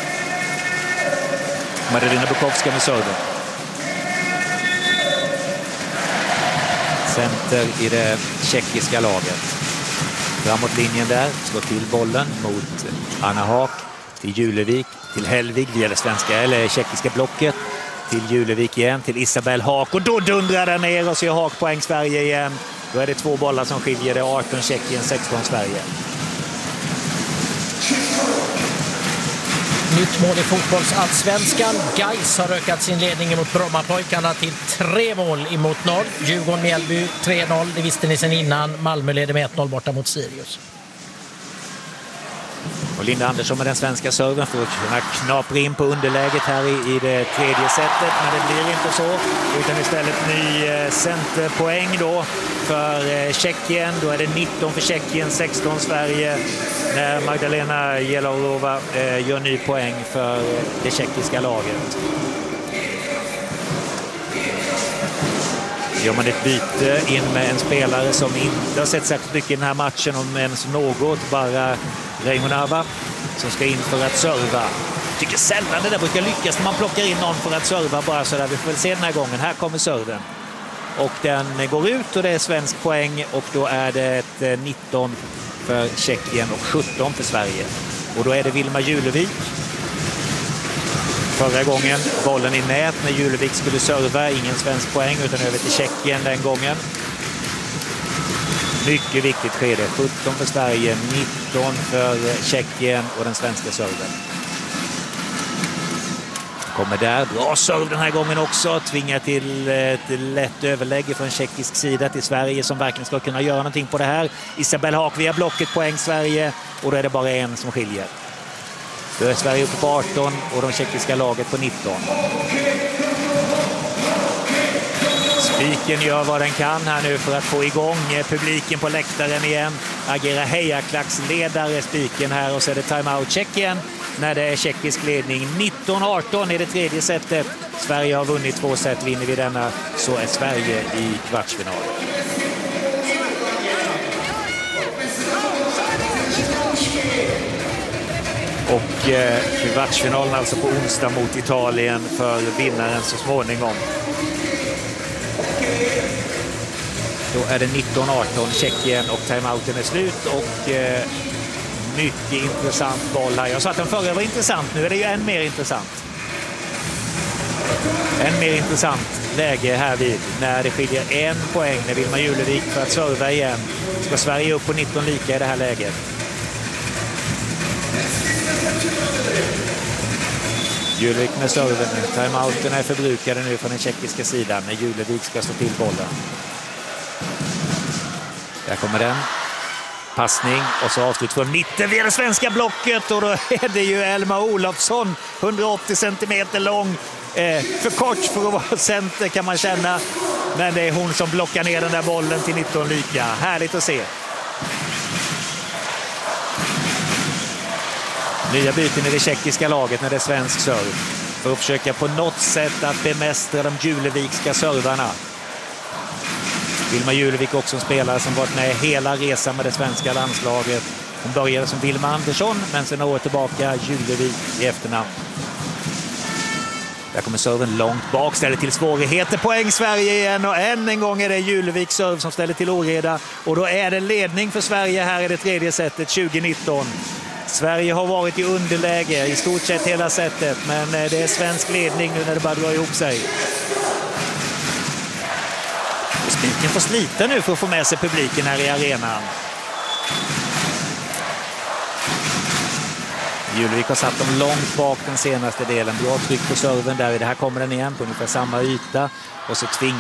Marina Bukowska med serven. Center i det tjeckiska laget. Framåt linjen där, slår till bollen mot Anna Haak, till Julevik, till Hellvig via det svenska eller tjeckiska blocket, till Julevik igen, till Isabelle Haak och då dundrar den ner och så gör Haak poäng Sverige igen. Då är det 2 bollar som skiljer, det är 18 Tjeckien, 16 Sverige. Nytt mål i fotbollsallsvenskan. Gais har ökat sin ledning mot Brommapojkarna till 3 mål emot 0. Djurgården-Mjällby 3-0. Det visste ni sedan innan. Malmö leder med 1-0 borta mot Sirius. Och Linda Andersson med den svenska serven för att kunna knapra in på underläget här i det tredje setet. Men det blir inte så. Utan istället ny centerpoäng då för Tjeckien. Då är det 19 för Tjeckien, 16 Sverige. När Magdalena Jelorova gör ny poäng för det tjeckiska laget. Gör man ett byte in med en spelare som inte har sett särskilt mycket i den här matchen, om ens något, bara Reimonava som ska in för att serva. Jag tycker sällan det där brukar lyckas när man plockar in någon för att serva bara så där. Vi får väl se den här gången. Här kommer serven. Och den går ut och det är svensk poäng och då är det ett 19 för Tjeckien och 17 för Sverige. Och då är det Vilma Julevik. Förra gången bollen i nät när Julevik skulle serva, ingen svensk poäng utan över till Tjeckien den gången. Mycket viktigt skede, 17 för Sverige, 19 för Tjeckien och den svenska serven. Kommer där, bra serv den här gången också, tvingar till ett lätt överlägg från tjeckisk sida till Sverige som verkligen ska kunna göra någonting på det här. Isabelle Haak via blocket, poäng Sverige och då är det bara en som skiljer. Då är Sverige uppe på 18 och de tjeckiska laget på 19. Spiken gör vad den kan här nu för att få igång publiken på läktaren igen. Agerar hejaklacksledare Spiken här och så är det timeout Tjeckien när det är tjeckisk ledning. 19-18 i det tredje setet. Sverige har vunnit 2 set, vinner vi denna så är Sverige i kvartsfinal. Och kvartsfinalen alltså på onsdag mot Italien för vinnaren så småningom. Då är det 19-18 Tjeckien och timeouten är slut och mycket intressant boll här. Jag sa att den förra var intressant, nu är det ju än mer intressant. En mer intressant läge här vid när det skiljer 1 poäng när Vilma Julevik för att serva igen. Ska Sverige upp på 19 lika i det här läget. Julevik med serven. Timeouten är förbrukade nu från den tjeckiska sidan när Julevik ska slå till bollen. Där kommer den. Passning och så avslut från mitten via det svenska blocket och då är det ju Elma Olofsson, 180 centimeter lång. För kort för att vara center kan man känna, men det är hon som blockar ner den där bollen till 19 lika. Härligt att se. Nya byten i det tjeckiska laget när det är svensk serv för att försöka på något sätt att bemästra de julevikska servarna. Vilma Julevik också en spelare som varit med hela resan med det svenska landslaget. Hon började som Vilma Andersson, men sen år tillbaka Julevik i efternamn. Där kommer serven långt bak, ställer till svårigheter. Poäng Sverige igen och än en gång är det Julevik serv som ställer till oreda. Och då är det ledning för Sverige här i det tredje setet 2019. Sverige har varit i underläge i stort sett hela setet, men det är svensk ledning nu när det bara drar ihop sig. Spiken får slita nu för att få med sig publiken här i arenan. Julevik har satt dem långt bak den senaste delen. Bra tryck på serven där. Det här kommer den igen på ungefär samma yta. Och så tvingar